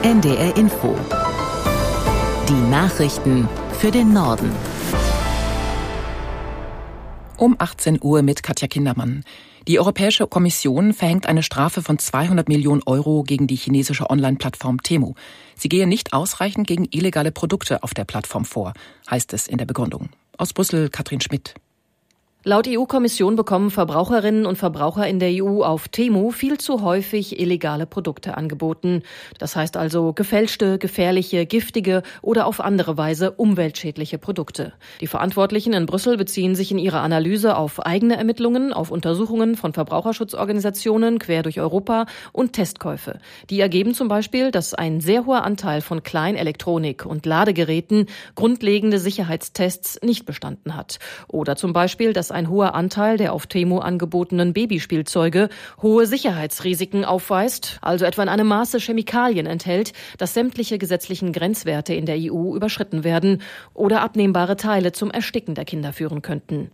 NDR Info. Die Nachrichten für den Norden. Um 18 Uhr mit Katja Kindermann. Die Europäische Kommission verhängt eine Strafe von 200 Millionen Euro gegen die chinesische Online-Plattform Temu. Sie gehe nicht ausreichend gegen illegale Produkte auf der Plattform vor, heißt es in der Begründung. Aus Brüssel Katrin Schmidt. Laut EU-Kommission bekommen Verbraucherinnen und Verbraucher in der EU auf Temu viel zu häufig illegale Produkte angeboten. Das heißt also gefälschte, gefährliche, giftige oder auf andere Weise umweltschädliche Produkte. Die Verantwortlichen in Brüssel beziehen sich in ihrer Analyse auf eigene Ermittlungen, auf Untersuchungen von Verbraucherschutzorganisationen quer durch Europa und Testkäufe. Die ergeben zum Beispiel, dass ein sehr hoher Anteil von Kleinelektronik und Ladegeräten grundlegende Sicherheitstests nicht bestanden hat. Oder zum Beispiel, dass ein hoher Anteil der auf Temu angebotenen Babyspielzeuge hohe Sicherheitsrisiken aufweist, also etwa in einem Maße Chemikalien enthält, dass sämtliche gesetzlichen Grenzwerte in der EU überschritten werden oder abnehmbare Teile zum Ersticken der Kinder führen könnten.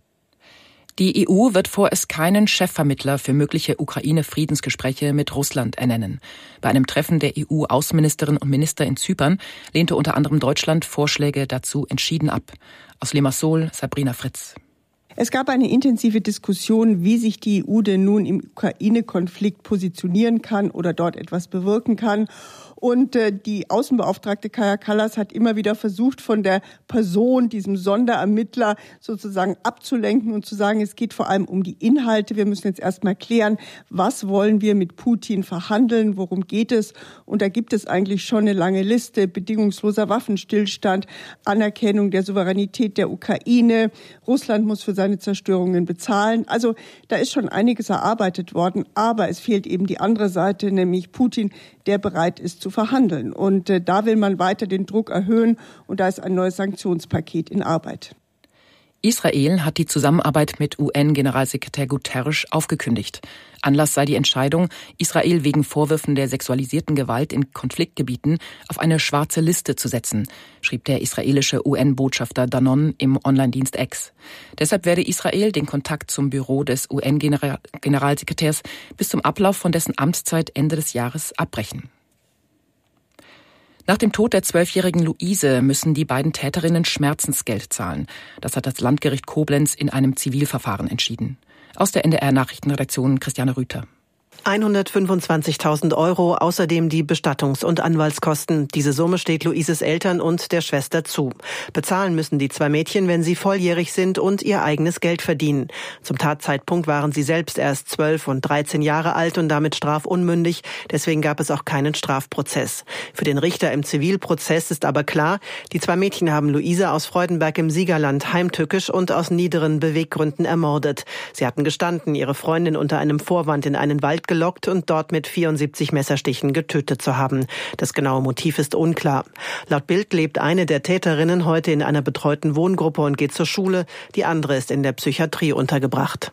Die EU wird vorerst keinen Chefvermittler für mögliche Ukraine-Friedensgespräche mit Russland ernennen. Bei einem Treffen der EU-Außenministerinnen und Minister in Zypern lehnte unter anderem Deutschland Vorschläge dazu entschieden ab. Aus Limassol Sabrina Fritz. Es gab eine intensive Diskussion, wie sich die EU denn nun im Ukraine-Konflikt positionieren kann oder dort etwas bewirken kann. Und die Außenbeauftragte Kaja Kallas hat immer wieder versucht, von der Person, diesem Sonderermittler sozusagen abzulenken und zu sagen, es geht vor allem um die Inhalte. Wir müssen jetzt erstmal klären, was wollen wir mit Putin verhandeln, worum geht es? Und da gibt es eigentlich schon eine lange Liste: bedingungsloser Waffenstillstand, Anerkennung der Souveränität der Ukraine, Russland muss für seine Zerstörungen bezahlen. Also da ist schon einiges erarbeitet worden, aber es fehlt eben die andere Seite, nämlich Putin, der bereit ist zu verhandeln. Und da will man weiter den Druck erhöhen und da ist ein neues Sanktionspaket in Arbeit. Israel hat die Zusammenarbeit mit UN-Generalsekretär Guterres aufgekündigt. Anlass sei die Entscheidung, Israel wegen Vorwürfen der sexualisierten Gewalt in Konfliktgebieten auf eine schwarze Liste zu setzen, schrieb der israelische UN-Botschafter Danon im Online-Dienst X. Deshalb werde Israel den Kontakt zum Büro des UN-Generalsekretärs bis zum Ablauf von dessen Amtszeit Ende des Jahres abbrechen. Nach dem Tod der 12-jährigen Luise müssen die beiden Täterinnen Schmerzensgeld zahlen. Das hat das Landgericht Koblenz in einem Zivilverfahren entschieden. Aus der NDR-Nachrichtenredaktion Christiane Rüther. 125.000 Euro, außerdem die Bestattungs- und Anwaltskosten. Diese Summe steht Luises Eltern und der Schwester zu. Bezahlen müssen die zwei Mädchen, wenn sie volljährig sind und ihr eigenes Geld verdienen. Zum Tatzeitpunkt waren sie selbst erst 12 und 13 Jahre alt und damit strafunmündig. Deswegen gab es auch keinen Strafprozess. Für den Richter im Zivilprozess ist aber klar, die zwei Mädchen haben Luise aus Freudenberg im Siegerland heimtückisch und aus niederen Beweggründen ermordet. Sie hatten gestanden, ihre Freundin unter einem Vorwand in einen Wald gelockt und dort mit 74 Messerstichen getötet zu haben. Das genaue Motiv ist unklar. Laut Bild lebt eine der Täterinnen heute in einer betreuten Wohngruppe und geht zur Schule. Die andere ist in der Psychiatrie untergebracht.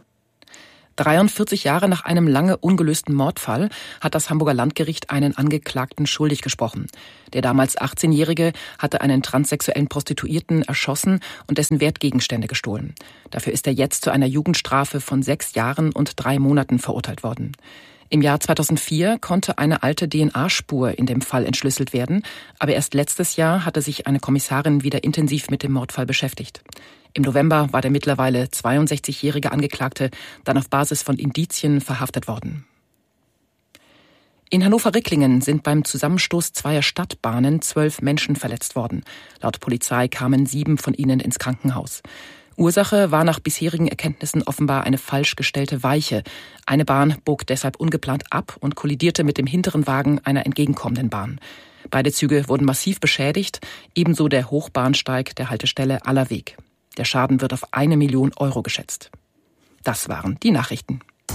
43 Jahre nach einem lange ungelösten Mordfall hat das Hamburger Landgericht einen Angeklagten schuldig gesprochen. Der damals 18-Jährige hatte einen transsexuellen Prostituierten erschossen und dessen Wertgegenstände gestohlen. Dafür ist er jetzt zu einer Jugendstrafe von 6 Jahren und 3 Monaten verurteilt worden. Im Jahr 2004 konnte eine alte DNA-Spur in dem Fall entschlüsselt werden, aber erst letztes Jahr hatte sich eine Kommissarin wieder intensiv mit dem Mordfall beschäftigt. Im November war der mittlerweile 62-jährige Angeklagte dann auf Basis von Indizien verhaftet worden. In Hannover-Ricklingen sind beim Zusammenstoß zweier Stadtbahnen 12 Menschen verletzt worden. Laut Polizei kamen 7 von ihnen ins Krankenhaus. Ursache war nach bisherigen Erkenntnissen offenbar eine falsch gestellte Weiche. Eine Bahn bog deshalb ungeplant ab und kollidierte mit dem hinteren Wagen einer entgegenkommenden Bahn. Beide Züge wurden massiv beschädigt, ebenso der Hochbahnsteig der Haltestelle Allerweg. Der Schaden wird auf 1 Million Euro geschätzt. Das waren die Nachrichten.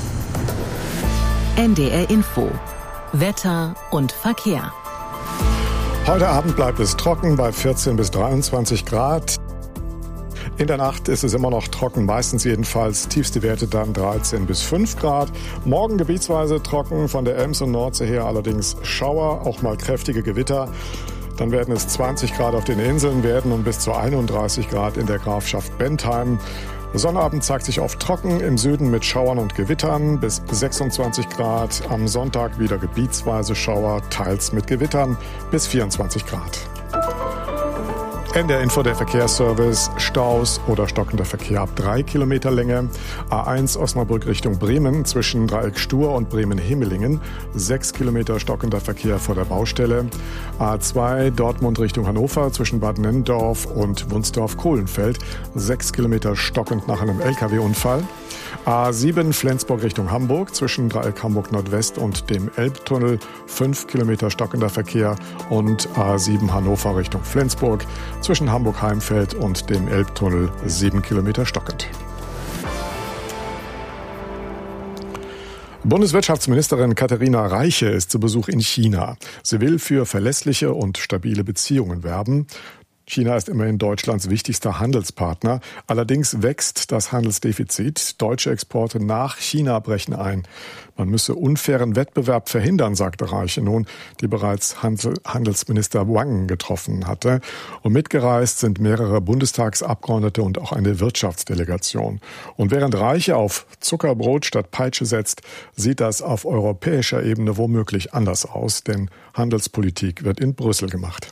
NDR Info. Wetter und Verkehr. Heute Abend bleibt es trocken bei 14 bis 23 Grad. In der Nacht ist es immer noch trocken, meistens jedenfalls. Tiefste Werte dann 13 bis 5 Grad. Morgen gebietsweise trocken, von der Ems und Nordsee her allerdings Schauer, auch mal kräftige Gewitter. Dann werden es 20 Grad auf den Inseln, werden und bis zu 31 Grad in der Grafschaft Bentheim. Sonnabend zeigt sich oft trocken, im Süden mit Schauern und Gewittern bis 26 Grad. Am Sonntag wieder gebietsweise Schauer, teils mit Gewittern bis 24 Grad. NDR Info, der Verkehrsservice. Staus oder stockender Verkehr ab 3 Kilometer Länge. A1 Osnabrück Richtung Bremen zwischen Dreieck Stur und Bremen-Himmelingen. 6 Kilometer stockender Verkehr vor der Baustelle. A2 Dortmund Richtung Hannover zwischen Bad Nenndorf und Wunsdorf-Kohlenfeld. 6 Kilometer stockend nach einem LKW-Unfall. A7 Flensburg Richtung Hamburg zwischen Dreieck Hamburg Nordwest und dem Elbtunnel 5 Kilometer stockender Verkehr und A7 Hannover Richtung Flensburg zwischen Hamburg-Heimfeld und dem Elbtunnel 7 Kilometer stockend. Bundeswirtschaftsministerin Katharina Reiche ist zu Besuch in China. Sie will für verlässliche und stabile Beziehungen werben. China ist immerhin Deutschlands wichtigster Handelspartner. Allerdings wächst das Handelsdefizit. Deutsche Exporte nach China brechen ein. Man müsse unfairen Wettbewerb verhindern, sagte Reiche nun, die bereits Handelsminister Wang getroffen hatte. Und mitgereist sind mehrere Bundestagsabgeordnete und auch eine Wirtschaftsdelegation. Und während Reiche auf Zuckerbrot statt Peitsche setzt, sieht das auf europäischer Ebene womöglich anders aus. Denn Handelspolitik wird in Brüssel gemacht.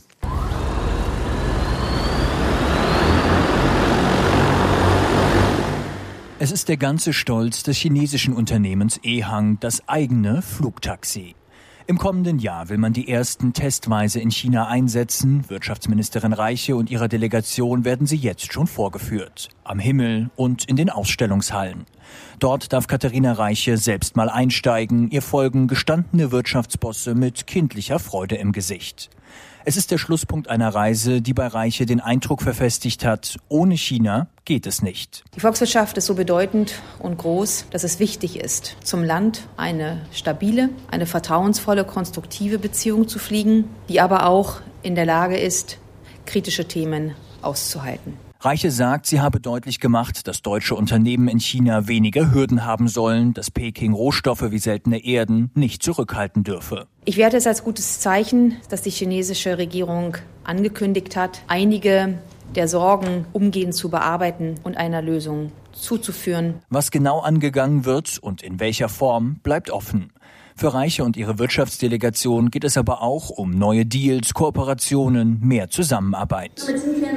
Es ist der ganze Stolz des chinesischen Unternehmens Ehang, das eigene Flugtaxi. Im kommenden Jahr will man die ersten testweise in China einsetzen. Wirtschaftsministerin Reiche und ihrer Delegation werden sie jetzt schon vorgeführt. Am Himmel und in den Ausstellungshallen. Dort darf Katharina Reiche selbst mal einsteigen. Ihr folgen gestandene Wirtschaftsbosse mit kindlicher Freude im Gesicht. Es ist der Schlusspunkt einer Reise, die bei Reiche den Eindruck verfestigt hat, ohne China geht es nicht. Die Volkswirtschaft ist so bedeutend und groß, dass es wichtig ist, zum Land eine stabile, eine vertrauensvolle, konstruktive Beziehung zu pflegen, die aber auch in der Lage ist, kritische Themen auszuhalten. Reiche sagt, sie habe deutlich gemacht, dass deutsche Unternehmen in China weniger Hürden haben sollen, dass Peking Rohstoffe wie seltene Erden nicht zurückhalten dürfe. Ich werte es als gutes Zeichen, dass die chinesische Regierung angekündigt hat, einige der Sorgen umgehend zu bearbeiten und einer Lösung zuzuführen. Was genau angegangen wird und in welcher Form, bleibt offen. Für Reiche und ihre Wirtschaftsdelegation geht es aber auch um neue Deals, Kooperationen, mehr Zusammenarbeit.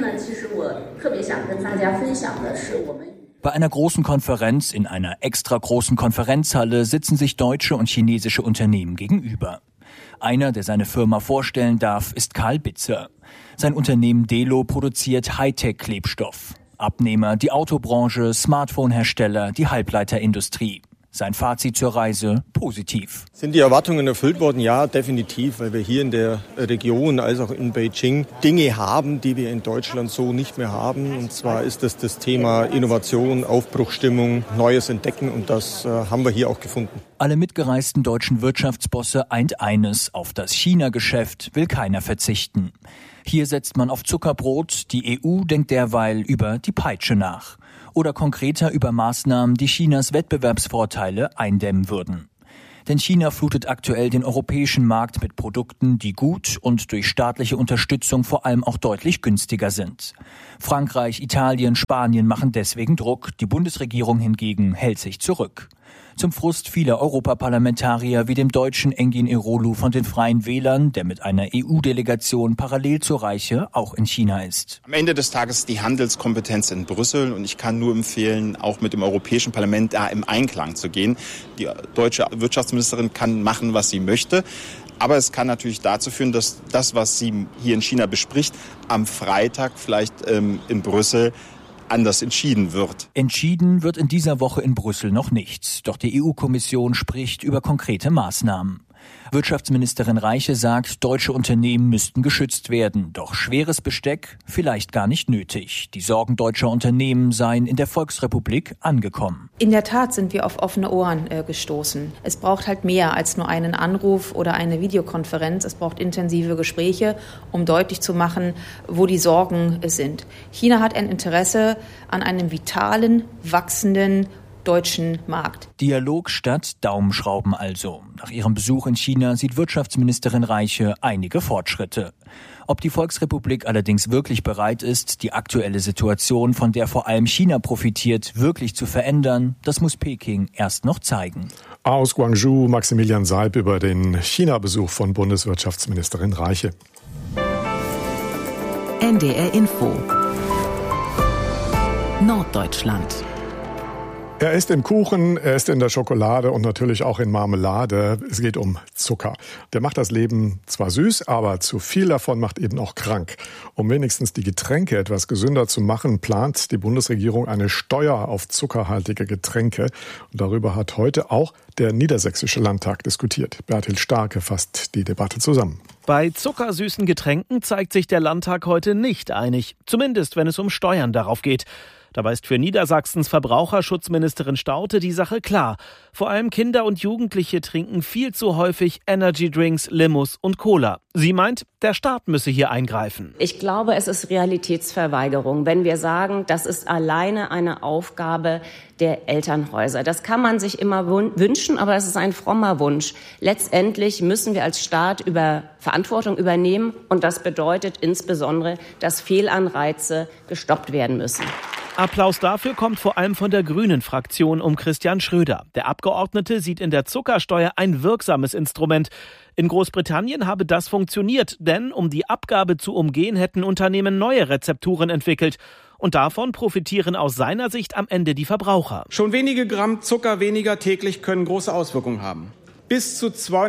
Bei einer großen Konferenz in einer extra großen Konferenzhalle sitzen sich deutsche und chinesische Unternehmen gegenüber. Einer, der seine Firma vorstellen darf, ist Karl Bitzer. Sein Unternehmen Delo produziert Hightech-Klebstoff. Abnehmer die Autobranche, Smartphone-Hersteller, die Halbleiterindustrie. Sein Fazit zur Reise: positiv. Sind die Erwartungen erfüllt worden? Ja, definitiv, weil wir hier in der Region als auch in Beijing Dinge haben, die wir in Deutschland so nicht mehr haben. Und zwar ist das Thema Innovation, Aufbruchsstimmung, Neues entdecken, und das haben wir hier auch gefunden. Alle mitgereisten deutschen Wirtschaftsbosse eint eines: Auf das China-Geschäft will keiner verzichten. Hier setzt man auf Zuckerbrot, die EU denkt derweil über die Peitsche nach. Oder konkreter über Maßnahmen, die Chinas Wettbewerbsvorteile eindämmen würden. Denn China flutet aktuell den europäischen Markt mit Produkten, die gut und durch staatliche Unterstützung vor allem auch deutlich günstiger sind. Frankreich, Italien, Spanien machen deswegen Druck, die Bundesregierung hingegen hält sich zurück. Zum Frust vieler Europaparlamentarier wie dem deutschen Engin Eroglu von den Freien Wählern, der mit einer EU-Delegation parallel zur Reiche auch in China ist. Am Ende des Tages die Handelskompetenz in Brüssel, und ich kann nur empfehlen, auch mit dem Europäischen Parlament da im Einklang zu gehen. Die deutsche Wirtschaftsministerin kann machen, was sie möchte. Aber es kann natürlich dazu führen, dass das, was sie hier in China bespricht, am Freitag vielleicht in Brüssel anders entschieden wird. Entschieden wird in dieser Woche in Brüssel noch nichts. Doch die EU-Kommission spricht über konkrete Maßnahmen. Wirtschaftsministerin Reiche sagt, deutsche Unternehmen müssten geschützt werden. Doch schweres Besteck vielleicht gar nicht nötig. Die Sorgen deutscher Unternehmen seien in der Volksrepublik angekommen. In der Tat sind wir auf offene Ohren gestoßen. Es braucht halt mehr als nur einen Anruf oder eine Videokonferenz. Es braucht intensive Gespräche, um deutlich zu machen, wo die Sorgen sind. China hat ein Interesse an einem vitalen, wachsenden, deutschen Markt. Dialog statt Daumenschrauben also. Nach ihrem Besuch in China sieht Wirtschaftsministerin Reiche einige Fortschritte. Ob die Volksrepublik allerdings wirklich bereit ist, die aktuelle Situation, von der vor allem China profitiert, wirklich zu verändern, das muss Peking erst noch zeigen. Aus Guangzhou Maximilian Seib über den China-Besuch von Bundeswirtschaftsministerin Reiche. NDR Info Norddeutschland. Er ist im Kuchen, er ist in der Schokolade und natürlich auch in Marmelade. Es geht um Zucker. Der macht das Leben zwar süß, aber zu viel davon macht eben auch krank. Um wenigstens die Getränke etwas gesünder zu machen, plant die Bundesregierung eine Steuer auf zuckerhaltige Getränke. Und darüber hat heute auch der Niedersächsische Landtag diskutiert. Bertil Starke fasst die Debatte zusammen. Bei zuckersüßen Getränken zeigt sich der Landtag heute nicht einig. Zumindest, wenn es um Steuern darauf geht. Dabei ist für Niedersachsens Verbraucherschutzministerin Staudte die Sache klar. Vor allem Kinder und Jugendliche trinken viel zu häufig Energydrinks, Limos und Cola. Sie meint, der Staat müsse hier eingreifen. Ich glaube, es ist Realitätsverweigerung, wenn wir sagen, das ist alleine eine Aufgabe der Elternhäuser. Das kann man sich immer wünschen, aber es ist ein frommer Wunsch. Letztendlich müssen wir als Staat Verantwortung übernehmen und das bedeutet insbesondere, dass Fehlanreize gestoppt werden müssen. Applaus dafür kommt vor allem von der Grünen-Fraktion um Christian Schröder. Der Abgeordnete sieht in der Zuckersteuer ein wirksames Instrument. In Großbritannien habe das funktioniert, denn um die Abgabe zu umgehen, hätten Unternehmen neue Rezepturen entwickelt. Und davon profitieren aus seiner Sicht am Ende die Verbraucher. Schon wenige Gramm Zucker weniger täglich können große Auswirkungen haben. Bis zu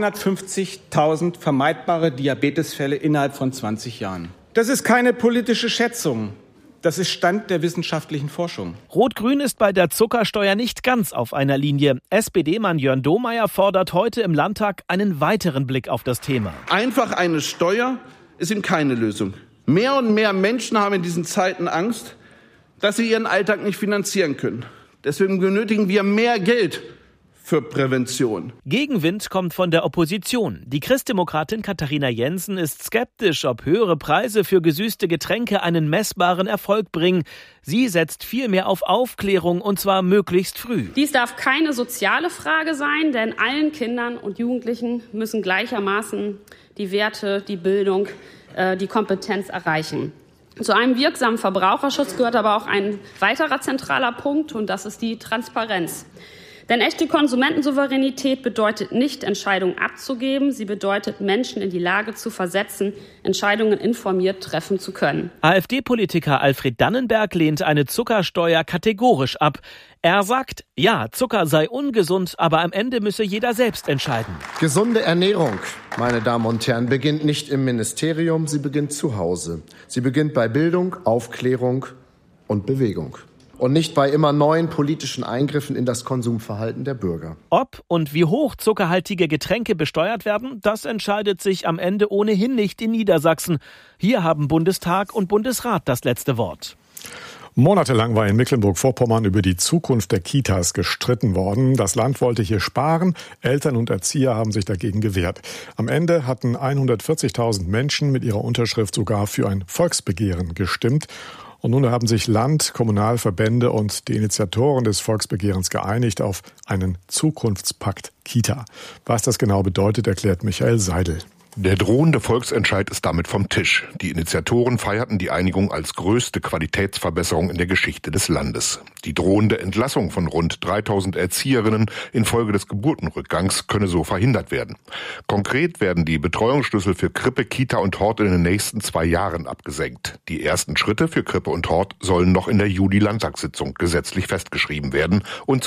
250.000 vermeidbare Diabetesfälle innerhalb von 20 Jahren. Das ist keine politische Schätzung. Das ist Stand der wissenschaftlichen Forschung. Rot-Grün ist bei der Zuckersteuer nicht ganz auf einer Linie. SPD-Mann Jörn Domeyer fordert heute im Landtag einen weiteren Blick auf das Thema. Einfach eine Steuer ist eben keine Lösung. Mehr und mehr Menschen haben in diesen Zeiten Angst, dass sie ihren Alltag nicht finanzieren können. Deswegen benötigen wir mehr Geld für Prävention. Gegenwind kommt von der Opposition. Die Christdemokratin Katharina Jensen ist skeptisch, ob höhere Preise für gesüßte Getränke einen messbaren Erfolg bringen. Sie setzt vielmehr auf Aufklärung, und zwar möglichst früh. Dies darf keine soziale Frage sein, denn allen Kindern und Jugendlichen müssen gleichermaßen die Werte, die Bildung, die Kompetenz erreichen. Zu einem wirksamen Verbraucherschutz gehört aber auch ein weiterer zentraler Punkt, und das ist die Transparenz. Denn echte Konsumentensouveränität bedeutet nicht, Entscheidungen abzugeben. Sie bedeutet, Menschen in die Lage zu versetzen, Entscheidungen informiert treffen zu können. AfD-Politiker Alfred Dannenberg lehnt eine Zuckersteuer kategorisch ab. Er sagt, ja, Zucker sei ungesund, aber am Ende müsse jeder selbst entscheiden. Gesunde Ernährung, meine Damen und Herren, beginnt nicht im Ministerium, sie beginnt zu Hause. Sie beginnt bei Bildung, Aufklärung und Bewegung. Und nicht bei immer neuen politischen Eingriffen in das Konsumverhalten der Bürger. Ob und wie hoch zuckerhaltige Getränke besteuert werden, das entscheidet sich am Ende ohnehin nicht in Niedersachsen. Hier haben Bundestag und Bundesrat das letzte Wort. Monatelang war in Mecklenburg-Vorpommern über die Zukunft der Kitas gestritten worden. Das Land wollte hier sparen. Eltern und Erzieher haben sich dagegen gewehrt. Am Ende hatten 140.000 Menschen mit ihrer Unterschrift sogar für ein Volksbegehren gestimmt. Und nun haben sich Land, Kommunalverbände und die Initiatoren des Volksbegehrens geeinigt auf einen Zukunftspakt Kita. Was das genau bedeutet, erklärt Michael Seidel. Der drohende Volksentscheid ist damit vom Tisch. Die Initiatoren feierten die Einigung als größte Qualitätsverbesserung in der Geschichte des Landes. Die drohende Entlassung von rund 3.000 Erzieherinnen infolge des Geburtenrückgangs könne so verhindert werden. Konkret werden die Betreuungsschlüssel für Krippe, Kita und Hort in den nächsten 2 Jahren abgesenkt. Die ersten Schritte für Krippe und Hort sollen noch in der Juli-Landtagssitzung gesetzlich festgeschrieben werden und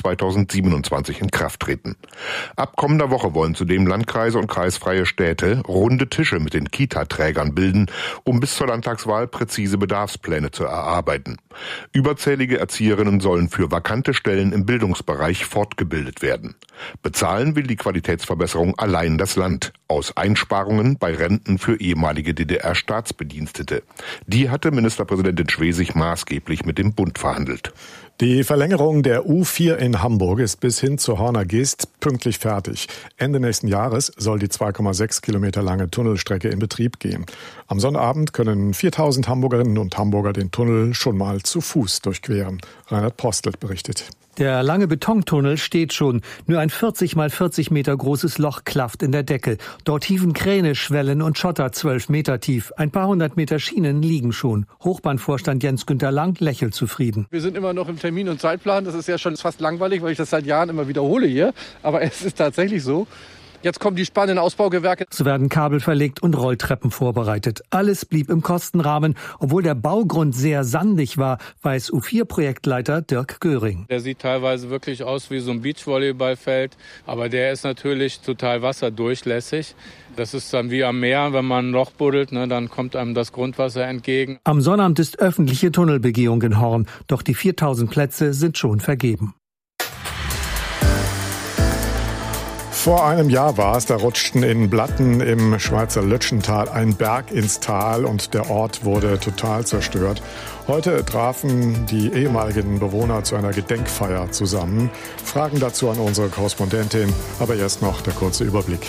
2027 in Kraft treten. Ab kommender Woche wollen zudem Landkreise und kreisfreie Städte runde Tische mit den Kita-Trägern bilden, um bis zur Landtagswahl präzise Bedarfspläne zu erarbeiten. Überzählige Erzieherinnen sollen für vakante Stellen im Bildungsbereich fortgebildet werden. Bezahlen will die Qualitätsverbesserung allein das Land aus Einsparungen bei Renten für ehemalige DDR-Staatsbedienstete. Die hatte Ministerpräsidentin Schwesig maßgeblich mit dem Bund verhandelt. Die Verlängerung der U4 in Hamburg ist bis hin zur Horner Geest pünktlich fertig. Ende nächsten Jahres soll die 2,6 Kilometer lange Tunnelstrecke in Betrieb gehen. Am Sonnabend können 4.000 Hamburgerinnen und Hamburger den Tunnel schon mal zu Fuß durchqueren. Reinhard Postelt berichtet. Der lange Betontunnel steht schon. Nur ein 40 mal 40 Meter großes Loch klafft in der Decke. Dort hieven Kräne, Schwellen und Schotter 12 Meter tief. Ein paar 100 Meter Schienen liegen schon. Hochbahnvorstand Jens-Günter Lang lächelt zufrieden. Wir sind immer noch im Termin- und Zeitplan. Das ist ja schon fast langweilig, weil ich das seit Jahren immer wiederhole hier. Aber es ist tatsächlich so. Jetzt kommen die spannenden Ausbaugewerke. Es werden Kabel verlegt und Rolltreppen vorbereitet. Alles blieb im Kostenrahmen, obwohl der Baugrund sehr sandig war, weiß U4-Projektleiter Dirk Göring. Der sieht teilweise wirklich aus wie so ein Beachvolleyballfeld, aber der ist natürlich total wasserdurchlässig. Das ist dann wie am Meer, wenn man ein Loch buddelt, dann kommt einem das Grundwasser entgegen. Am Sonnabend ist öffentliche Tunnelbegehung in Horn, doch die 4000 Plätze sind schon vergeben. Vor einem Jahr war es, da rutschten in Blatten im Schweizer Lötschental ein Berg ins Tal und der Ort wurde total zerstört. Heute trafen die ehemaligen Bewohner zu einer Gedenkfeier zusammen. Fragen dazu an unsere Korrespondentin, aber erst noch der kurze Überblick.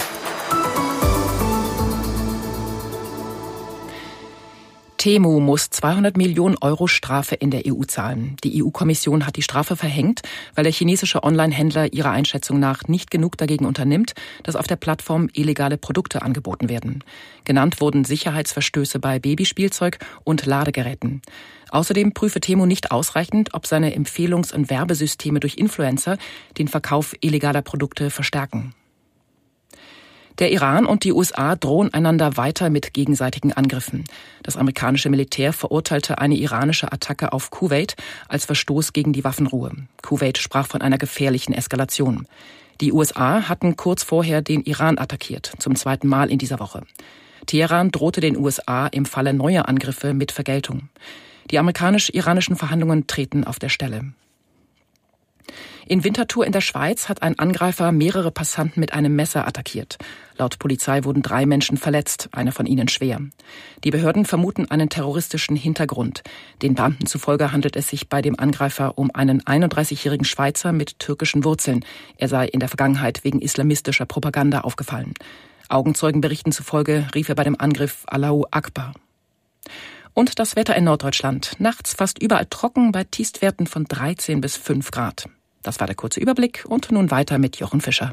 Temu muss 200 Millionen Euro Strafe in der EU zahlen. Die EU-Kommission hat die Strafe verhängt, weil der chinesische Online-Händler ihrer Einschätzung nach nicht genug dagegen unternimmt, dass auf der Plattform illegale Produkte angeboten werden. Genannt wurden Sicherheitsverstöße bei Babyspielzeug und Ladegeräten. Außerdem prüfe Temu nicht ausreichend, ob seine Empfehlungs- und Werbesysteme durch Influencer den Verkauf illegaler Produkte verstärken. Der Iran und die USA drohen einander weiter mit gegenseitigen Angriffen. Das amerikanische Militär verurteilte eine iranische Attacke auf Kuwait als Verstoß gegen die Waffenruhe. Kuwait sprach von einer gefährlichen Eskalation. Die USA hatten kurz vorher den Iran attackiert, zum zweiten Mal in dieser Woche. Teheran drohte den USA im Falle neuer Angriffe mit Vergeltung. Die amerikanisch-iranischen Verhandlungen treten auf der Stelle. In Winterthur in der Schweiz hat ein Angreifer mehrere Passanten mit einem Messer attackiert. Laut Polizei wurden 3 Menschen verletzt, einer von ihnen schwer. Die Behörden vermuten einen terroristischen Hintergrund. Den Beamten zufolge handelt es sich bei dem Angreifer um einen 31-jährigen Schweizer mit türkischen Wurzeln. Er sei in der Vergangenheit wegen islamistischer Propaganda aufgefallen. Augenzeugenberichten zufolge rief er bei dem Angriff Allahu Akbar. Und das Wetter in Norddeutschland. Nachts fast überall trocken bei Tiefstwerten von 13 bis 5 Grad. Das war der kurze Überblick und nun weiter mit Jochen Fischer.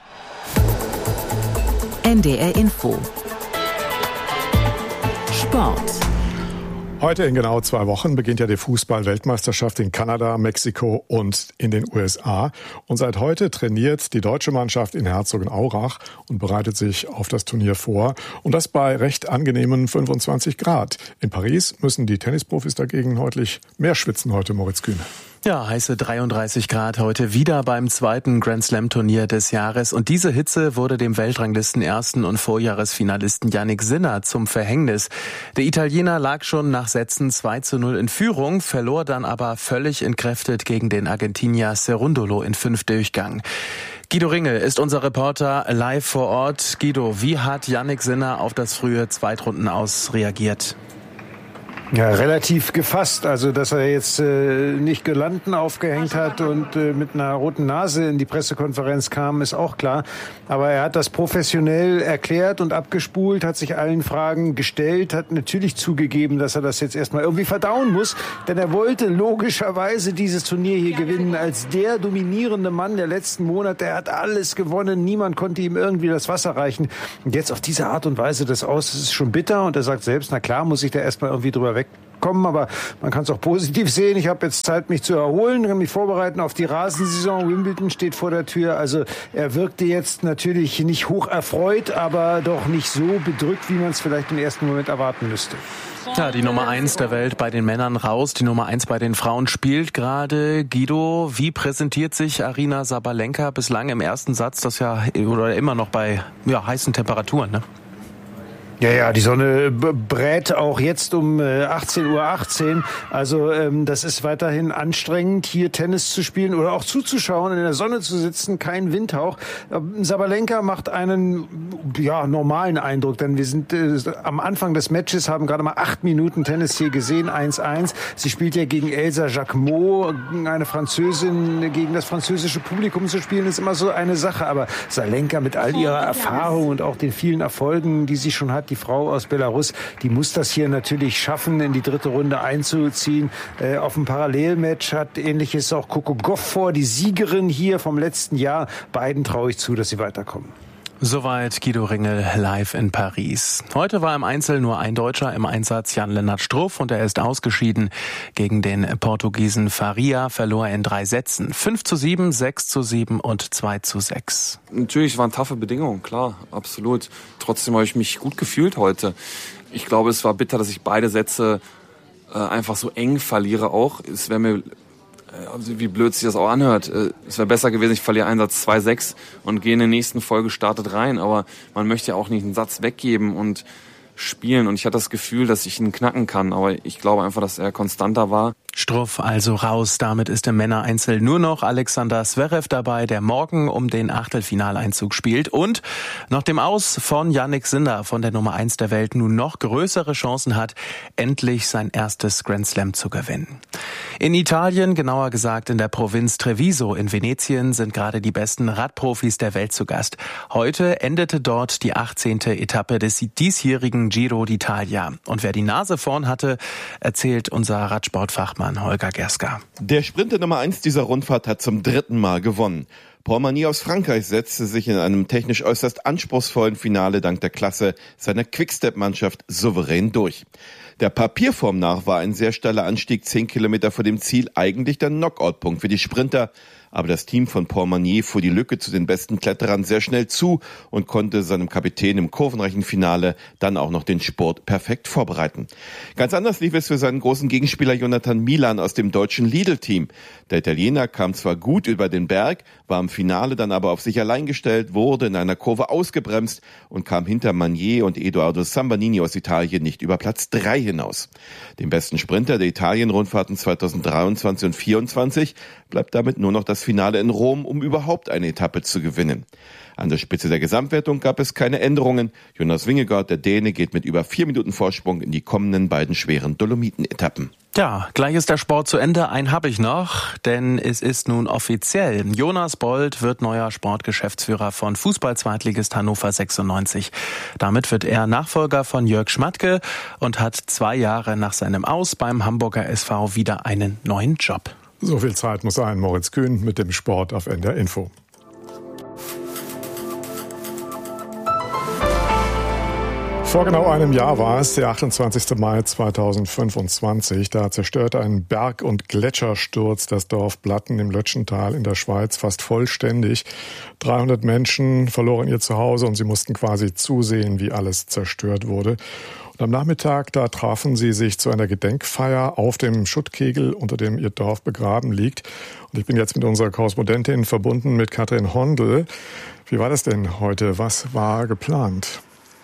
NDR Info. Sport. Heute in genau 2 Wochen beginnt ja die Fußball-Weltmeisterschaft in Kanada, Mexiko und in den USA. Und seit heute trainiert die deutsche Mannschaft in Herzogenaurach und bereitet sich auf das Turnier vor. Und das bei recht angenehmen 25 Grad. In Paris müssen die Tennisprofis dagegen deutlich mehr schwitzen heute, Moritz Kühn. Ja, heiße 33 Grad heute wieder beim zweiten Grand-Slam-Turnier des Jahres. Und diese Hitze wurde dem Weltranglisten-Ersten und Vorjahresfinalisten Jannik Sinner zum Verhängnis. Der Italiener lag schon nach Sätzen 2:0 in Führung, verlor dann aber völlig entkräftet gegen den Argentinier Cerundolo in 5 Durchgang. Guido Ringel ist unser Reporter live vor Ort. Guido, wie hat Jannik Sinner auf das frühe Zweitrundenaus reagiert? Ja, relativ gefasst. Also, dass er jetzt nicht Girlanden aufgehängt hat und mit einer roten Nase in die Pressekonferenz kam, ist auch klar. Aber er hat das professionell erklärt und abgespult, hat sich allen Fragen gestellt, hat natürlich zugegeben, dass er das jetzt erstmal irgendwie verdauen muss. Denn er wollte logischerweise dieses Turnier hier gewinnen als der dominierende Mann der letzten Monate. Er hat alles gewonnen. Niemand konnte ihm irgendwie das Wasser reichen. Und jetzt auf diese Art und Weise das aus, das ist schon bitter. Und er sagt selbst, na klar, muss ich da erstmal irgendwie drüber wegkommen, aber man kann es auch positiv sehen. Ich habe jetzt Zeit, mich zu erholen, kann mich vorbereiten auf die Rasensaison. Wimbledon steht vor der Tür. Also er wirkte jetzt natürlich nicht hoch erfreut, aber doch nicht so bedrückt, wie man es vielleicht im ersten Moment erwarten müsste. Ja, die Nummer 1 der Welt bei den Männern raus, die Nummer 1 bei den Frauen spielt gerade. Guido, wie präsentiert sich Aryna Sabalenka bislang im ersten Satz, das ja oder immer noch bei heißen Temperaturen, ne? Ja, die Sonne brät auch jetzt um 18:18 Uhr. Also das ist weiterhin anstrengend, hier Tennis zu spielen oder auch zuzuschauen, in der Sonne zu sitzen, kein Windhauch. Sabalenka macht einen normalen Eindruck, denn wir sind am Anfang des Matches, haben gerade mal 8 Minuten Tennis hier gesehen, 1:1. Sie spielt ja gegen Elsa Jacquemot, eine Französin. Gegen das französische Publikum zu spielen, ist immer so eine Sache. Aber Sabalenka mit all ihrer Erfahrung und auch den vielen Erfolgen, die sie schon hat, die Frau aus Belarus, die muss das hier natürlich schaffen, in die dritte Runde einzuziehen. Auf dem Parallelmatch hat Ähnliches auch Coco Gauff vor, die Siegerin hier vom letzten Jahr. Beiden traue ich zu, dass sie weiterkommen. Soweit Guido Ringel live in Paris. Heute war im Einzel nur ein Deutscher im Einsatz, Jan-Lennart Struff, und er ist ausgeschieden. Gegen den Portugiesen Faria verlor er in 3 Sätzen. 5:7, 6:7 und 2:6. Natürlich waren taffe Bedingungen, klar, absolut. Trotzdem habe ich mich gut gefühlt heute. Ich glaube, es war bitter, dass ich beide Sätze einfach so eng verliere auch. Es wäre mir, also wie blöd sich das auch anhört, es wäre besser gewesen, ich verliere einen Satz 2:6 und gehe in der nächsten Folge gestartet rein. Aber man möchte ja auch nicht einen Satz weggeben und spielen. Und ich hatte das Gefühl, dass ich ihn knacken kann. Aber ich glaube einfach, dass er konstanter war. Struff also raus. Damit ist im Männereinzel nur noch Alexander Zverev dabei, der morgen um den Achtelfinaleinzug spielt und nach dem Aus von Jannik Sinner von der Nummer 1 der Welt nun noch größere Chancen hat, endlich sein erstes Grand Slam zu gewinnen. In Italien, genauer gesagt in der Provinz Treviso in Venetien, sind gerade die besten Radprofis der Welt zu Gast. Heute endete dort die 18. Etappe des diesjährigen Giro d'Italia. Und wer die Nase vorn hatte, erzählt unser Radsportfachmann Holger Gerska. Der Sprinter Nummer 1 dieser Rundfahrt hat zum 3. Mal gewonnen. Paul Magny aus Frankreich setzte sich in einem technisch äußerst anspruchsvollen Finale dank der Klasse seiner Quickstep-Mannschaft souverän durch. Der Papierform nach war ein sehr steiler Anstieg 10 Kilometer vor dem Ziel eigentlich der Knockout-Punkt für die Sprinter. Aber das Team von Paul Magny fuhr die Lücke zu den besten Kletterern sehr schnell zu und konnte seinem Kapitän im kurvenreichen Finale dann auch noch den Spurt perfekt vorbereiten. Ganz anders lief es für seinen großen Gegenspieler Jonathan Milan aus dem deutschen Lidl-Team. Der Italiener kam zwar gut über den Berg, war im Finale dann aber auf sich allein gestellt, wurde in einer Kurve ausgebremst und kam hinter Magny und Edoardo Sambanini aus Italien nicht über Platz 3 hinaus. Dem besten Sprinter der Italien-Rundfahrten 2023 und 2024 bleibt damit nur noch das Finale in Rom, um überhaupt eine Etappe zu gewinnen. An der Spitze der Gesamtwertung gab es keine Änderungen. Jonas Vingegaard, der Däne, geht mit über 4 Minuten Vorsprung in die kommenden beiden schweren Dolomiten-Etappen. Ja, gleich ist der Sport zu Ende. Einen habe ich noch, denn es ist nun offiziell. Jonas Bold wird neuer Sportgeschäftsführer von Fußball-Zweitligist Hannover 96. Damit wird er Nachfolger von Jörg Schmatke und hat 2 Jahre nach seinem Aus beim Hamburger SV wieder einen neuen Job. So viel Zeit muss sein. Moritz Kühn mit dem Sport auf NDR Info. Vor genau einem Jahr war es, der 28. Mai 2025. Da zerstörte ein Berg- und Gletschersturz das Dorf Blatten im Lötschental in der Schweiz fast vollständig. 300 Menschen verloren ihr Zuhause und sie mussten quasi zusehen, wie alles zerstört wurde. Und am Nachmittag, da trafen sie sich zu einer Gedenkfeier auf dem Schuttkegel, unter dem ihr Dorf begraben liegt. Und ich bin jetzt mit unserer Korrespondentin verbunden, mit Katrin Hondel. Wie war das denn heute? Was war geplant?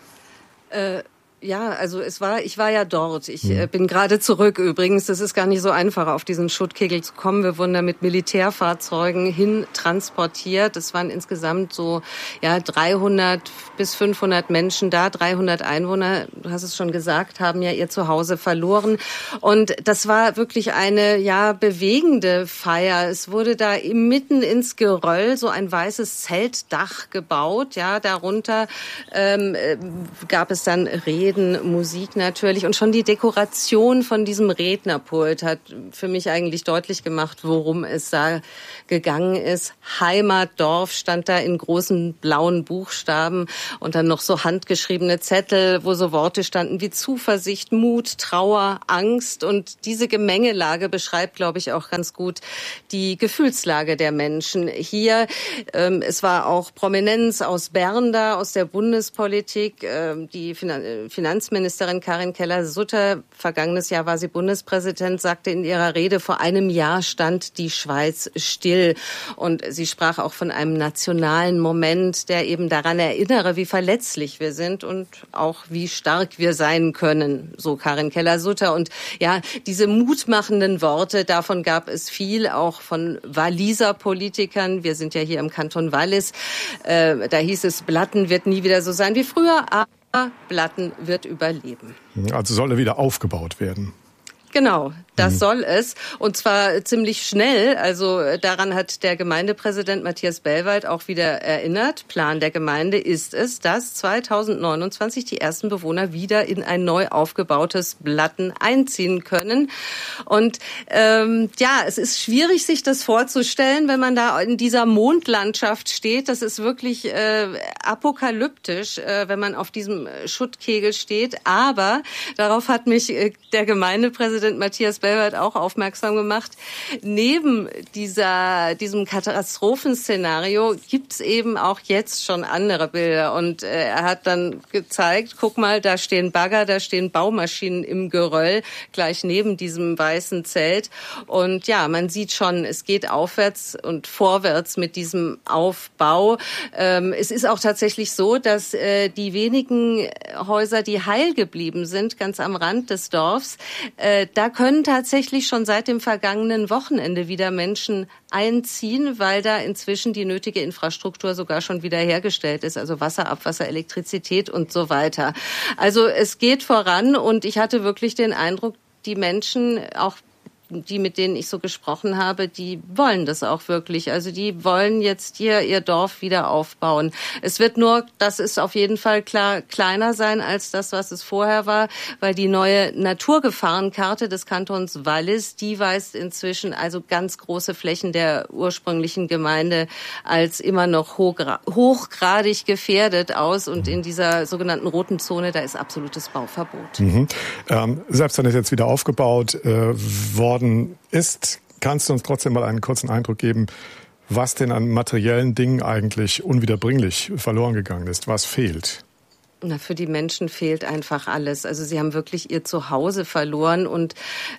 Ja, also ich war ja dort. Ich bin gerade zurück übrigens. Das ist gar nicht so einfach, auf diesen Schuttkegel zu kommen. Wir wurden da mit Militärfahrzeugen hin transportiert. Es waren insgesamt so 300 bis 500 Menschen da. 300 Einwohner, du hast es schon gesagt, haben ja ihr Zuhause verloren. Und das war wirklich eine bewegende Feier. Es wurde da mitten ins Geröll so ein weißes Zeltdach gebaut. Ja, darunter gab es dann Reden, Musik natürlich, und schon die Dekoration von diesem Rednerpult hat für mich eigentlich deutlich gemacht, worum es da gegangen ist. Heimatdorf stand da in großen blauen Buchstaben und dann noch so handgeschriebene Zettel, wo so Worte standen wie Zuversicht, Mut, Trauer, Angst, und diese Gemengelage beschreibt, glaube ich, auch ganz gut die Gefühlslage der Menschen hier. Es war auch Prominenz aus Bern da, aus der Bundespolitik, die Finanzministerin Karin Keller-Sutter, vergangenes Jahr war sie Bundespräsident, sagte in ihrer Rede, vor einem Jahr stand die Schweiz still. Und sie sprach auch von einem nationalen Moment, der eben daran erinnere, wie verletzlich wir sind und auch wie stark wir sein können, so Karin Keller-Sutter. Und ja, diese mutmachenden Worte, davon gab es viel, auch von Walliser Politikern. Wir sind ja hier im Kanton Wallis. Da hieß es, Blatten wird nie wieder so sein wie früher, aber Blatten wird überleben. Also soll er wieder aufgebaut werden? Genau, das soll es. Und zwar ziemlich schnell. Also daran hat der Gemeindepräsident Matthias Bellwald auch wieder erinnert. Plan der Gemeinde ist es, dass 2029 die ersten Bewohner wieder in ein neu aufgebautes Blatten einziehen können. Und es ist schwierig, sich das vorzustellen, wenn man da in dieser Mondlandschaft steht. Das ist wirklich apokalyptisch, wenn man auf diesem Schuttkegel steht. Aber darauf hat mich der Gemeindepräsident Matthias Bellwald auch aufmerksam gemacht. Neben diesem Katastrophenszenario gibt's eben auch jetzt schon andere Bilder. Und er hat dann gezeigt, guck mal, da stehen Bagger, da stehen Baumaschinen im Geröll, gleich neben diesem weißen Zelt. Und ja, man sieht schon, es geht aufwärts und vorwärts mit diesem Aufbau. Es ist auch tatsächlich so, dass die wenigen Häuser, die heil geblieben sind, ganz am Rand des Dorfs, da können tatsächlich schon seit dem vergangenen Wochenende wieder Menschen einziehen, weil da inzwischen die nötige Infrastruktur sogar schon wieder hergestellt ist, also Wasser, Abwasser, Elektrizität und so weiter. Also es geht voran und ich hatte wirklich den Eindruck, die Menschen, auch die, mit denen ich so gesprochen habe, die wollen das auch wirklich. Also die wollen jetzt hier ihr Dorf wieder aufbauen. Es wird nur, das ist auf jeden Fall klar, kleiner sein als das, was es vorher war, weil die neue Naturgefahrenkarte des Kantons Wallis, die weist inzwischen also ganz große Flächen der ursprünglichen Gemeinde als immer noch hochgradig gefährdet aus. Und in dieser sogenannten roten Zone, da ist absolutes Bauverbot. Selbst wenn es jetzt wieder aufgebaut worden ist, kannst du uns trotzdem mal einen kurzen Eindruck geben, was denn an materiellen Dingen eigentlich unwiederbringlich verloren gegangen ist? Was fehlt? Na, für die Menschen fehlt einfach alles. Also sie haben wirklich ihr Zuhause verloren und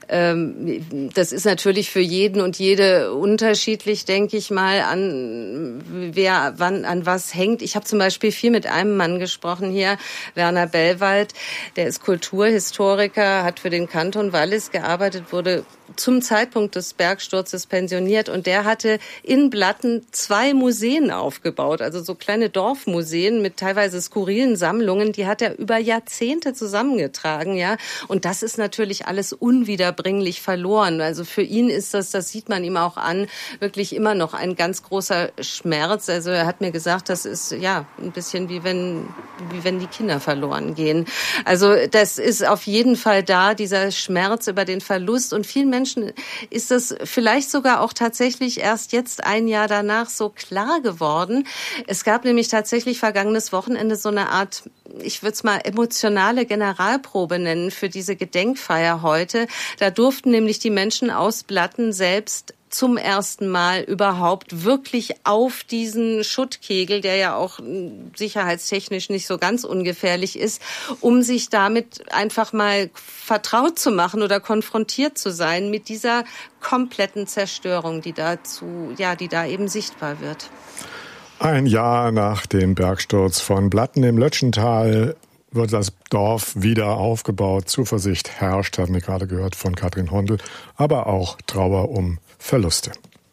das ist natürlich für jeden und jede unterschiedlich, denke ich mal, an wer wann an was hängt. Ich habe zum Beispiel viel mit einem Mann gesprochen hier, Werner Bellwald, der ist Kulturhistoriker, hat für den Kanton Wallis gearbeitet, wurde zum Zeitpunkt des Bergsturzes pensioniert und der hatte in Blatten 2 Museen aufgebaut, also so kleine Dorfmuseen mit teilweise skurrilen Sammlungen, die hat er über Jahrzehnte zusammengetragen, ja, und das ist natürlich alles unwiederbringlich verloren. Also für ihn ist das sieht man ihm auch an, wirklich immer noch ein ganz großer Schmerz. Also er hat mir gesagt, das ist ja ein bisschen wie wenn die Kinder verloren gehen. Also das ist auf jeden Fall da, dieser Schmerz über den Verlust, und vielen Menschen ist das vielleicht sogar auch tatsächlich erst jetzt ein Jahr danach so klar geworden. Es gab nämlich tatsächlich vergangenes Wochenende so eine Art, ich würde es mal emotionale Generalprobe nennen für diese Gedenkfeier heute. Da durften nämlich die Menschen aus Blatten selbst zum ersten Mal überhaupt wirklich auf diesen Schuttkegel, der ja auch sicherheitstechnisch nicht so ganz ungefährlich ist, um sich damit einfach mal vertraut zu machen oder konfrontiert zu sein mit dieser kompletten Zerstörung, die da eben sichtbar wird. Ein Jahr nach dem Bergsturz von Blatten im Lötschental wird das Dorf wieder aufgebaut. Zuversicht herrscht, haben wir gerade gehört von Katrin Hondel, aber auch Trauer um Verluste.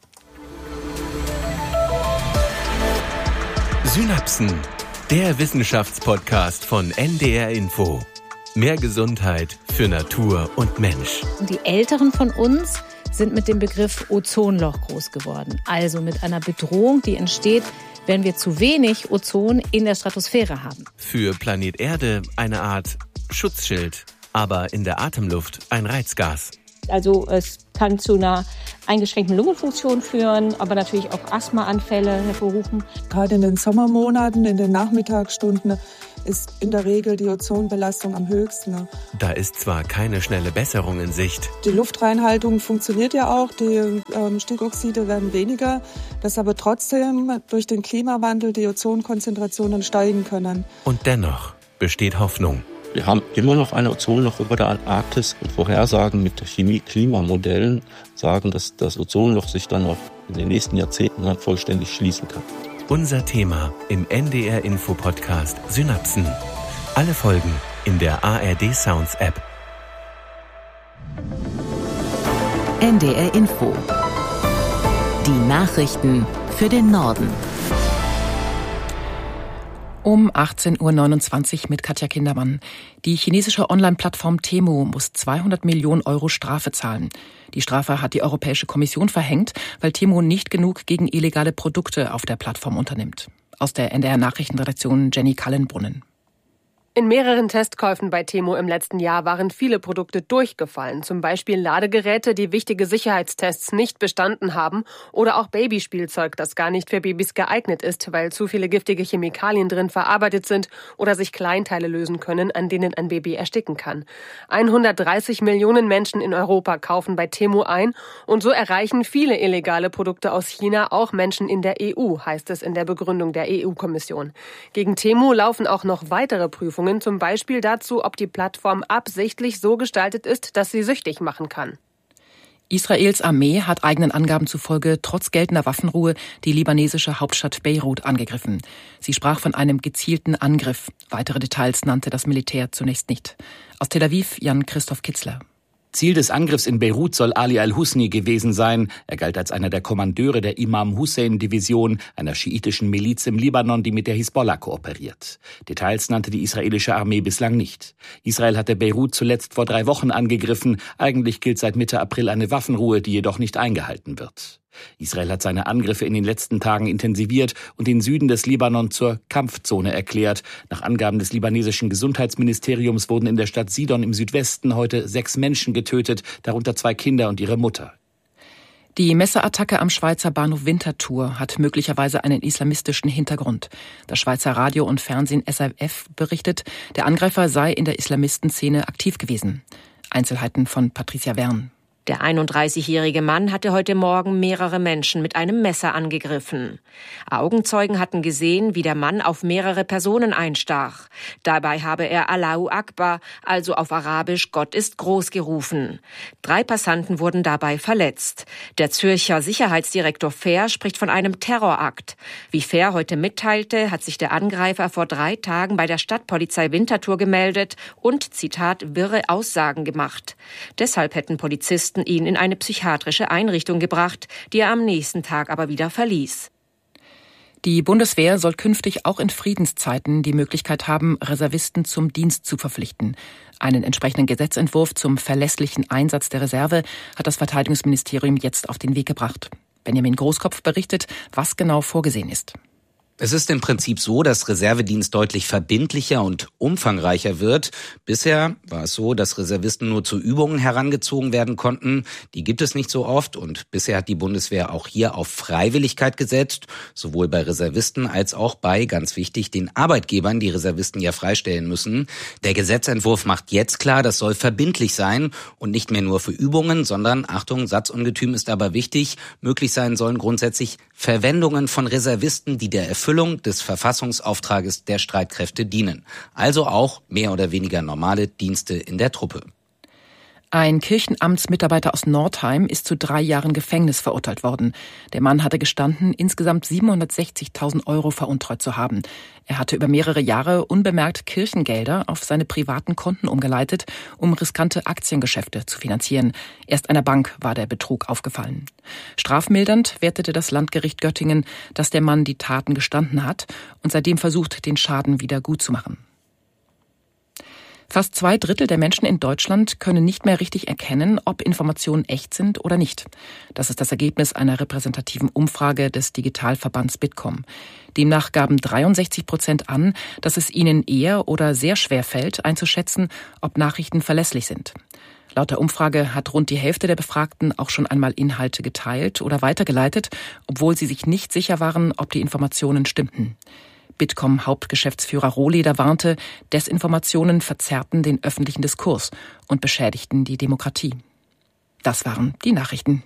Synapsen, der Wissenschaftspodcast von NDR Info. Mehr Gesundheit für Natur und Mensch. Die Älteren von uns sind mit dem Begriff Ozonloch groß geworden. Also mit einer Bedrohung, die entsteht, wenn wir zu wenig Ozon in der Stratosphäre haben. Für Planet Erde eine Art Schutzschild, aber in der Atemluft ein Reizgas. Also es kann zu einer eingeschränkten Lungenfunktion führen, aber natürlich auch Asthmaanfälle hervorrufen. Gerade in den Sommermonaten, in den Nachmittagsstunden, ist in der Regel die Ozonbelastung am höchsten. Da ist zwar keine schnelle Besserung in Sicht. Die Luftreinhaltung funktioniert ja auch, die Stickoxide werden weniger, dass aber trotzdem durch den Klimawandel die Ozonkonzentrationen steigen können. Und dennoch besteht Hoffnung. Wir haben immer noch ein Ozonloch über der Antarktis und Vorhersagen mit Chemie-Klimamodellen sagen, dass das Ozonloch sich dann auch in den nächsten Jahrzehnten dann vollständig schließen kann. Unser Thema im NDR Info Podcast Synapsen. Alle Folgen in der ARD Sounds App. NDR Info. Die Nachrichten für den Norden. Um 18.29 Uhr mit Katja Kindermann. Die chinesische Online-Plattform Temu muss 200 Millionen Euro Strafe zahlen. Die Strafe hat die Europäische Kommission verhängt, weil Temu nicht genug gegen illegale Produkte auf der Plattform unternimmt. Aus der NDR-Nachrichtenredaktion Jenny Kallenbrunnen. In mehreren Testkäufen bei Temu im letzten Jahr waren viele Produkte durchgefallen. Zum Beispiel Ladegeräte, die wichtige Sicherheitstests nicht bestanden haben, oder auch Babyspielzeug, das gar nicht für Babys geeignet ist, weil zu viele giftige Chemikalien drin verarbeitet sind oder sich Kleinteile lösen können, an denen ein Baby ersticken kann. 130 Millionen Menschen in Europa kaufen bei Temu ein und so erreichen viele illegale Produkte aus China auch Menschen in der EU, heißt es in der Begründung der EU-Kommission. Gegen Temu laufen auch noch weitere Prüfungen, zum Beispiel dazu, ob die Plattform absichtlich so gestaltet ist, dass sie süchtig machen kann. Israels Armee hat eigenen Angaben zufolge trotz geltender Waffenruhe die libanesische Hauptstadt Beirut angegriffen. Sie sprach von einem gezielten Angriff. Weitere Details nannte das Militär zunächst nicht. Aus Tel Aviv Jan-Christoph Kitzler. Ziel des Angriffs in Beirut soll Ali al-Husni gewesen sein. Er galt als einer der Kommandeure der Imam-Hussein-Division, einer schiitischen Miliz im Libanon, die mit der Hisbollah kooperiert. Details nannte die israelische Armee bislang nicht. Israel hatte Beirut zuletzt vor 3 Wochen angegriffen. Eigentlich gilt seit Mitte April eine Waffenruhe, die jedoch nicht eingehalten wird. Israel hat seine Angriffe in den letzten Tagen intensiviert und den Süden des Libanon zur Kampfzone erklärt. Nach Angaben des libanesischen Gesundheitsministeriums wurden in der Stadt Sidon im Südwesten heute 6 Menschen getötet, darunter 2 Kinder und ihre Mutter. Die Messerattacke am Schweizer Bahnhof Winterthur hat möglicherweise einen islamistischen Hintergrund. Das Schweizer Radio und Fernsehen SRF berichtet, der Angreifer sei in der Islamistenszene aktiv gewesen. Einzelheiten von Patricia Wern. Der 31-jährige Mann hatte heute Morgen mehrere Menschen mit einem Messer angegriffen. Augenzeugen hatten gesehen, wie der Mann auf mehrere Personen einstach. Dabei habe er Allahu Akbar, also auf Arabisch Gott ist groß, gerufen. 3 Passanten wurden dabei verletzt. Der Zürcher Sicherheitsdirektor Fehr spricht von einem Terrorakt. Wie Fehr heute mitteilte, hat sich der Angreifer vor 3 Tagen bei der Stadtpolizei Winterthur gemeldet und, Zitat, wirre Aussagen gemacht. Deshalb hätten Polizisten ihn in eine psychiatrische Einrichtung gebracht, die er am nächsten Tag aber wieder verließ. Die Bundeswehr soll künftig auch in Friedenszeiten die Möglichkeit haben, Reservisten zum Dienst zu verpflichten. Einen entsprechenden Gesetzentwurf zum verlässlichen Einsatz der Reserve hat das Verteidigungsministerium jetzt auf den Weg gebracht. Benjamin Großkopf berichtet, was genau vorgesehen ist. Es ist im Prinzip so, dass Reservedienst deutlich verbindlicher und umfangreicher wird. Bisher war es so, dass Reservisten nur zu Übungen herangezogen werden konnten. Die gibt es nicht so oft und bisher hat die Bundeswehr auch hier auf Freiwilligkeit gesetzt, sowohl bei Reservisten als auch bei, ganz wichtig, den Arbeitgebern, die Reservisten ja freistellen müssen. Der Gesetzentwurf macht jetzt klar, das soll verbindlich sein und nicht mehr nur für Übungen, sondern, Achtung, Satzungetüm ist aber wichtig, möglich sein sollen grundsätzlich Verwendungen von Reservisten, die der Erfüllung des Verfassungsauftrages der Streitkräfte dienen. Also auch mehr oder weniger normale Dienste in der Truppe. Ein Kirchenamtsmitarbeiter aus Nordheim ist zu 3 Jahren Gefängnis verurteilt worden. Der Mann hatte gestanden, insgesamt 760.000 Euro veruntreut zu haben. Er hatte über mehrere Jahre unbemerkt Kirchengelder auf seine privaten Konten umgeleitet, um riskante Aktiengeschäfte zu finanzieren. Erst einer Bank war der Betrug aufgefallen. Strafmildernd wertete das Landgericht Göttingen, dass der Mann die Taten gestanden hat und seitdem versucht, den Schaden wieder gutzumachen. Fast 2/3 der Menschen in Deutschland können nicht mehr richtig erkennen, ob Informationen echt sind oder nicht. Das ist das Ergebnis einer repräsentativen Umfrage des Digitalverbands Bitkom. Demnach gaben 63% an, dass es ihnen eher oder sehr schwer fällt, einzuschätzen, ob Nachrichten verlässlich sind. Laut der Umfrage hat rund die Hälfte der Befragten auch schon einmal Inhalte geteilt oder weitergeleitet, obwohl sie sich nicht sicher waren, ob die Informationen stimmten. Bitkom-Hauptgeschäftsführer Rohleder warnte, Desinformationen verzerrten den öffentlichen Diskurs und beschädigten die Demokratie. Das waren die Nachrichten.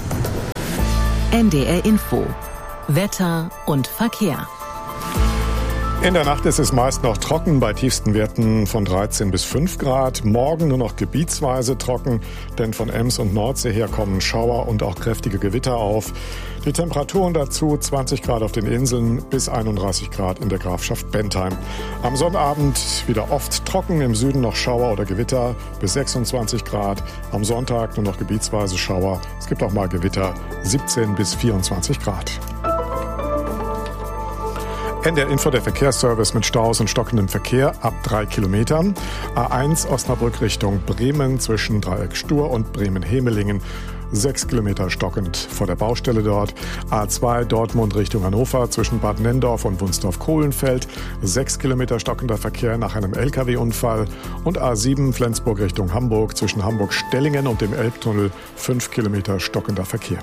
NDR Info. Wetter und Verkehr. In der Nacht ist es meist noch trocken bei tiefsten Werten von 13 bis 5 Grad. Morgen nur noch gebietsweise trocken, denn von Ems und Nordsee her kommen Schauer und auch kräftige Gewitter auf. Die Temperaturen dazu 20 Grad auf den Inseln bis 31 Grad in der Grafschaft Bentheim. Am Sonnabend wieder oft trocken, im Süden noch Schauer oder Gewitter bis 26 Grad. Am Sonntag nur noch gebietsweise Schauer. Es gibt auch mal Gewitter 17 bis 24 Grad. NDR Info, der Verkehrsservice mit Staus und stockendem Verkehr ab 3 Kilometern. A1 Osnabrück Richtung Bremen zwischen Dreieck Stur und Bremen-Hemelingen. 6 Kilometer stockend vor der Baustelle dort. A2 Dortmund Richtung Hannover zwischen Bad Nenndorf und Wunsdorf-Kohlenfeld. 6 Kilometer stockender Verkehr nach einem LKW-Unfall. Und A7 Flensburg Richtung Hamburg zwischen Hamburg-Stellingen und dem Elbtunnel. 5 Kilometer stockender Verkehr.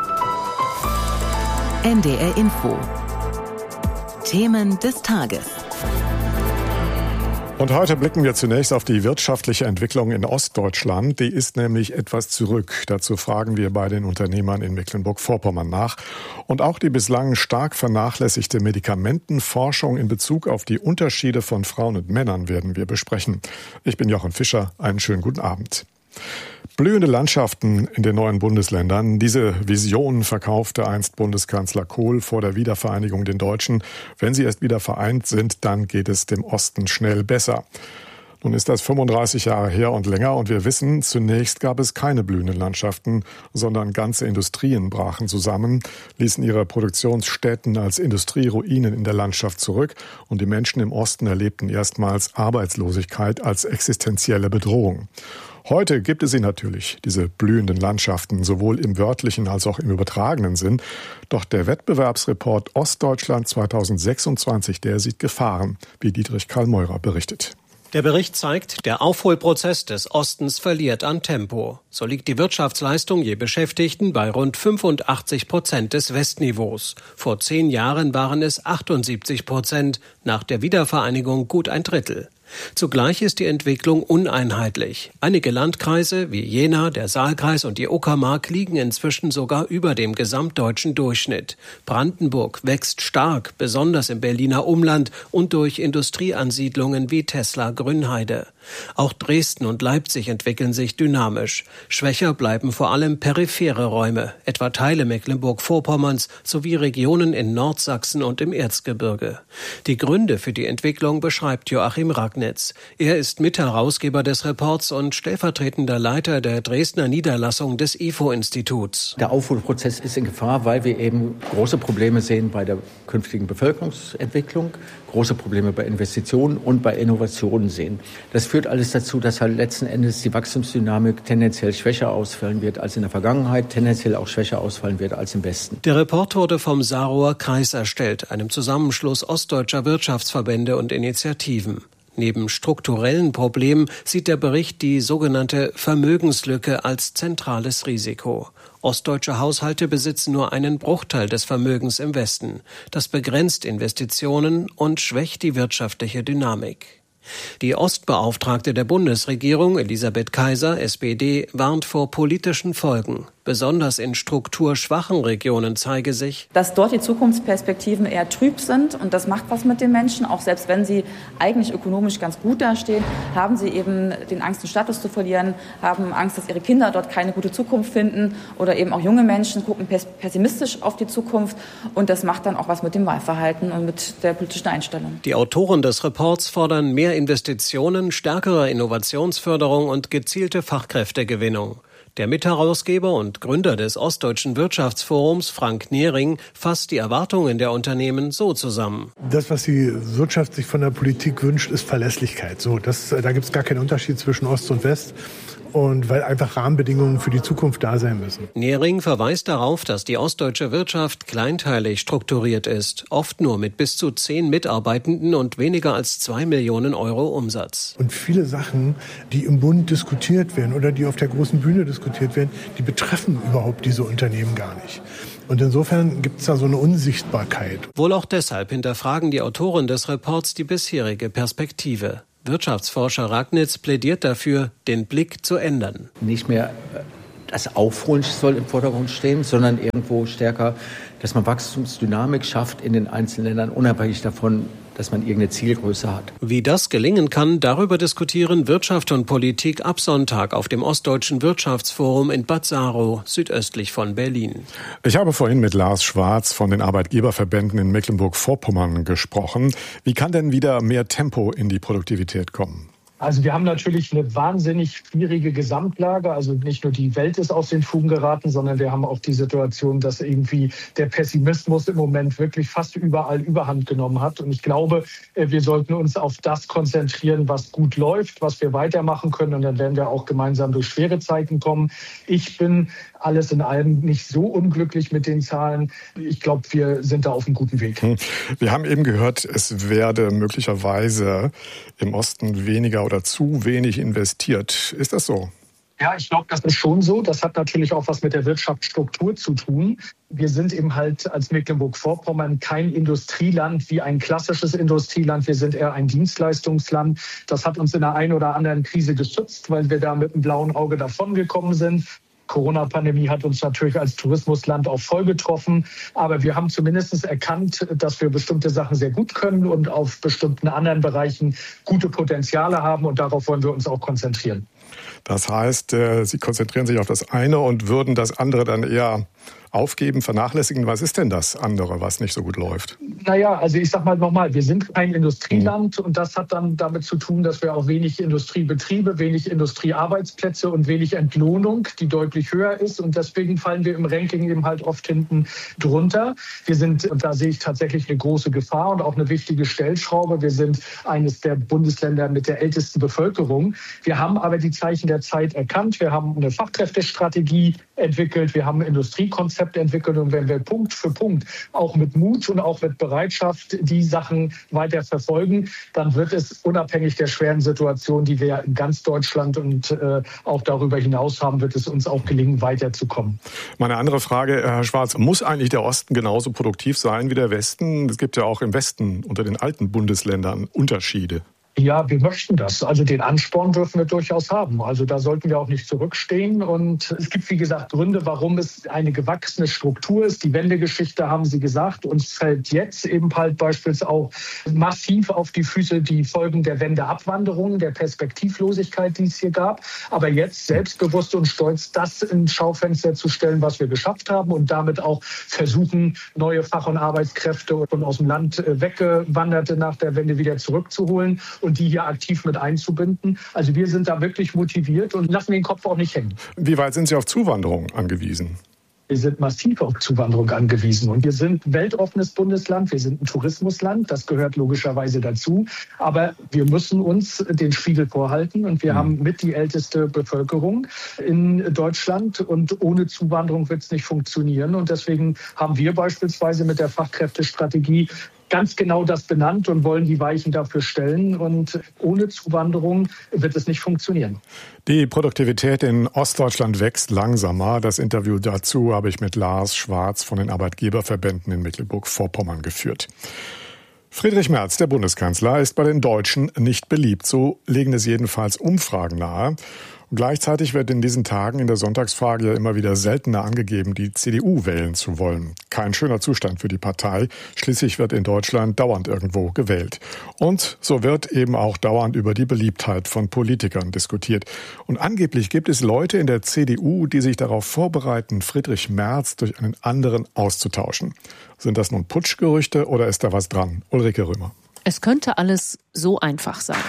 NDR Info. Themen des Tages. Und heute blicken wir zunächst auf die wirtschaftliche Entwicklung in Ostdeutschland. Die ist nämlich etwas zurück. Dazu fragen wir bei den Unternehmern in Mecklenburg-Vorpommern nach. Und auch die bislang stark vernachlässigte Medikamentenforschung in Bezug auf die Unterschiede von Frauen und Männern werden wir besprechen. Ich bin Jochen Fischer. Einen schönen guten Abend. Blühende Landschaften in den neuen Bundesländern. Diese Vision verkaufte einst Bundeskanzler Kohl vor der Wiedervereinigung den Deutschen. Wenn sie erst wieder vereint sind, dann geht es dem Osten schnell besser. Nun ist das 35 Jahre her und länger und wir wissen, zunächst gab es keine blühenden Landschaften, sondern ganze Industrien brachen zusammen, ließen ihre Produktionsstätten als Industrieruinen in der Landschaft zurück und die Menschen im Osten erlebten erstmals Arbeitslosigkeit als existenzielle Bedrohung. Heute gibt es sie natürlich, diese blühenden Landschaften, sowohl im wörtlichen als auch im übertragenen Sinn. Doch der Wettbewerbsreport Ostdeutschland 2026, der sieht Gefahren, wie Dietrich Karl Meurer berichtet. Der Bericht zeigt, der Aufholprozess des Ostens verliert an Tempo. So liegt die Wirtschaftsleistung je Beschäftigten bei rund 85% des Westniveaus. Vor 10 Jahren waren es 78%, nach der Wiedervereinigung gut ein Drittel. Zugleich ist die Entwicklung uneinheitlich. Einige Landkreise wie Jena, der Saalkreis und die Uckermark liegen inzwischen sogar über dem gesamtdeutschen Durchschnitt. Brandenburg wächst stark, besonders im Berliner Umland und durch Industrieansiedlungen wie Tesla Grünheide. Auch Dresden und Leipzig entwickeln sich dynamisch. Schwächer bleiben vor allem periphere Räume, etwa Teile Mecklenburg-Vorpommerns sowie Regionen in Nordsachsen und im Erzgebirge. Die Gründe für die Entwicklung beschreibt Joachim Ragnitz. Er ist Mitherausgeber des Reports und stellvertretender Leiter der Dresdner Niederlassung des IFO-Instituts. Der Aufholprozess ist in Gefahr, weil wir eben große Probleme sehen bei der künftigen Bevölkerungsentwicklung, große Probleme bei Investitionen und bei Innovationen sehen. Das führt alles dazu, dass halt letzten Endes die Wachstumsdynamik tendenziell schwächer ausfallen wird als in der Vergangenheit, tendenziell auch schwächer ausfallen wird als im Westen. Der Report wurde vom Saarauer Kreis erstellt, einem Zusammenschluss ostdeutscher Wirtschaftsverbände und Initiativen. Neben strukturellen Problemen sieht der Bericht die sogenannte Vermögenslücke als zentrales Risiko. Ostdeutsche Haushalte besitzen nur einen Bruchteil des Vermögens im Westen. Das begrenzt Investitionen und schwächt die wirtschaftliche Dynamik. Die Ostbeauftragte der Bundesregierung, Elisabeth Kaiser, SPD, warnt vor politischen Folgen. Besonders in strukturschwachen Regionen zeige sich, dass dort die Zukunftsperspektiven eher trüb sind und das macht was mit den Menschen. Auch selbst wenn sie eigentlich ökonomisch ganz gut dastehen, haben sie eben den Angst, den Status zu verlieren, haben Angst, dass ihre Kinder dort keine gute Zukunft finden oder eben auch junge Menschen gucken pessimistisch auf die Zukunft und das macht dann auch was mit dem Wahlverhalten und mit der politischen Einstellung. Die Autoren des Reports fordern mehr Investitionen, stärkere Innovationsförderung und gezielte Fachkräftegewinnung. Der Mitherausgeber und Gründer des Ostdeutschen Wirtschaftsforums, Frank Nehring, fasst die Erwartungen der Unternehmen so zusammen. Das, was die Wirtschaft sich von der Politik wünscht, ist Verlässlichkeit. Da gibt es gar keinen Unterschied zwischen Ost und West. Und weil einfach Rahmenbedingungen für die Zukunft da sein müssen. Nehring verweist darauf, dass die ostdeutsche Wirtschaft kleinteilig strukturiert ist, oft nur mit bis zu 10 Mitarbeitenden und weniger als 2 Millionen Euro Umsatz. Und viele Sachen, die im Bund diskutiert werden oder die auf der großen Bühne diskutiert werden, die betreffen überhaupt diese Unternehmen gar nicht. Und insofern gibt es da so eine Unsichtbarkeit. Wohl auch deshalb hinterfragen die Autoren des Reports die bisherige Perspektive. Wirtschaftsforscher Ragnitz plädiert dafür, den Blick zu ändern. Nicht mehr das Aufholen soll im Vordergrund stehen, sondern irgendwo stärker, dass man Wachstumsdynamik schafft in den einzelnen Ländern, unabhängig davon, dass man irgendeine Zielgröße hat. Wie das gelingen kann, darüber diskutieren Wirtschaft und Politik ab Sonntag auf dem Ostdeutschen Wirtschaftsforum in Bad Saarow, südöstlich von Berlin. Ich habe vorhin mit Lars Schwarz von den Arbeitgeberverbänden in Mecklenburg-Vorpommern gesprochen. Wie kann denn wieder mehr Tempo in die Produktivität kommen? Also wir haben natürlich eine wahnsinnig schwierige Gesamtlage. Also nicht nur die Welt ist aus den Fugen geraten, sondern wir haben auch die Situation, dass irgendwie der Pessimismus im Moment wirklich fast überall Überhand genommen hat. Und ich glaube, wir sollten uns auf das konzentrieren, was gut läuft, was wir weitermachen können. Und dann werden wir auch gemeinsam durch schwere Zeiten kommen. Ich bin alles in allem nicht so unglücklich mit den Zahlen. Ich glaube, wir sind da auf einem guten Weg. Wir haben eben gehört, es werde möglicherweise im Osten weniger oder zu wenig investiert. Ist das so? Ja, ich glaube, das ist schon so. Das hat natürlich auch was mit der Wirtschaftsstruktur zu tun. Wir sind eben halt als Mecklenburg-Vorpommern kein Industrieland wie ein klassisches Industrieland. Wir sind eher ein Dienstleistungsland. Das hat uns in der einen oder anderen Krise geschützt, weil wir da mit einem blauen Auge davongekommen sind. Corona-Pandemie hat uns natürlich als Tourismusland auch voll getroffen. Aber wir haben zumindest erkannt, dass wir bestimmte Sachen sehr gut können und auf bestimmten anderen Bereichen gute Potenziale haben. Und darauf wollen wir uns auch konzentrieren. Das heißt, Sie konzentrieren sich auf das eine und würden das andere dann eher aufgeben, vernachlässigen. Was ist denn das andere, was nicht so gut läuft? Naja, also ich sag mal nochmal, wir sind kein Industrieland und das hat dann damit zu tun, dass wir auch wenig Industriebetriebe, wenig Industriearbeitsplätze und wenig Entlohnung, die deutlich höher ist, und deswegen fallen wir im Ranking eben halt oft hinten drunter. Wir sind, und da sehe ich tatsächlich eine große Gefahr und auch eine wichtige Stellschraube, wir sind eines der Bundesländer mit der ältesten Bevölkerung. Wir haben aber die Zeichen der Zeit erkannt. Wir haben eine Fachkräftestrategie entwickelt, wir haben ein Industriekonzept entwickelt, und wenn wir Punkt für Punkt auch mit Mut und auch mit Bereitschaft die Sachen weiter verfolgen, dann wird es unabhängig der schweren Situation, die wir in ganz Deutschland und auch darüber hinaus haben, wird es uns auch gelingen, weiterzukommen. Meine andere Frage, Herr Schwarz, muss eigentlich der Osten genauso produktiv sein wie der Westen? Es gibt ja auch im Westen unter den alten Bundesländern Unterschiede. Ja, wir möchten das. Also den Ansporn dürfen wir durchaus haben. Also da sollten wir auch nicht zurückstehen. Und es gibt, wie gesagt, Gründe, warum es eine gewachsene Struktur ist. Die Wendegeschichte haben Sie gesagt. Uns fällt jetzt eben halt beispielsweise auch massiv auf die Füße die Folgen der Wendeabwanderung, der Perspektivlosigkeit, die es hier gab. Aber jetzt selbstbewusst und stolz das ins Schaufenster zu stellen, was wir geschafft haben, und damit auch versuchen, neue Fach- und Arbeitskräfte und aus dem Land weggewanderte nach der Wende wieder zurückzuholen und die hier aktiv mit einzubinden. Also wir sind da wirklich motiviert und lassen den Kopf auch nicht hängen. Wie weit sind Sie auf Zuwanderung angewiesen? Wir sind massiv auf Zuwanderung angewiesen. Und wir sind ein weltoffenes Bundesland, wir sind ein Tourismusland, das gehört logischerweise dazu. Aber wir müssen uns den Spiegel vorhalten, und wir haben mit die älteste Bevölkerung in Deutschland, und ohne Zuwanderung wird es nicht funktionieren. Und deswegen haben wir beispielsweise mit der Fachkräftestrategie ganz genau das benannt und wollen die Weichen dafür stellen. Und ohne Zuwanderung wird es nicht funktionieren. Die Produktivität in Ostdeutschland wächst langsamer. Das Interview dazu habe ich mit Lars Schwarz von den Arbeitgeberverbänden in Mecklenburg-Vorpommern geführt. Friedrich Merz, der Bundeskanzler, ist bei den Deutschen nicht beliebt. So legen es jedenfalls Umfragen nahe. Und gleichzeitig wird in diesen Tagen in der Sonntagsfrage ja immer wieder seltener angegeben, die CDU wählen zu wollen. Kein schöner Zustand für die Partei. Schließlich wird in Deutschland dauernd irgendwo gewählt. Und so wird eben auch dauernd über die Beliebtheit von Politikern diskutiert. Und angeblich gibt es Leute in der CDU, die sich darauf vorbereiten, Friedrich Merz durch einen anderen auszutauschen. Sind das nun Putschgerüchte oder ist da was dran? Ulrike Römer. Es könnte alles so einfach sein.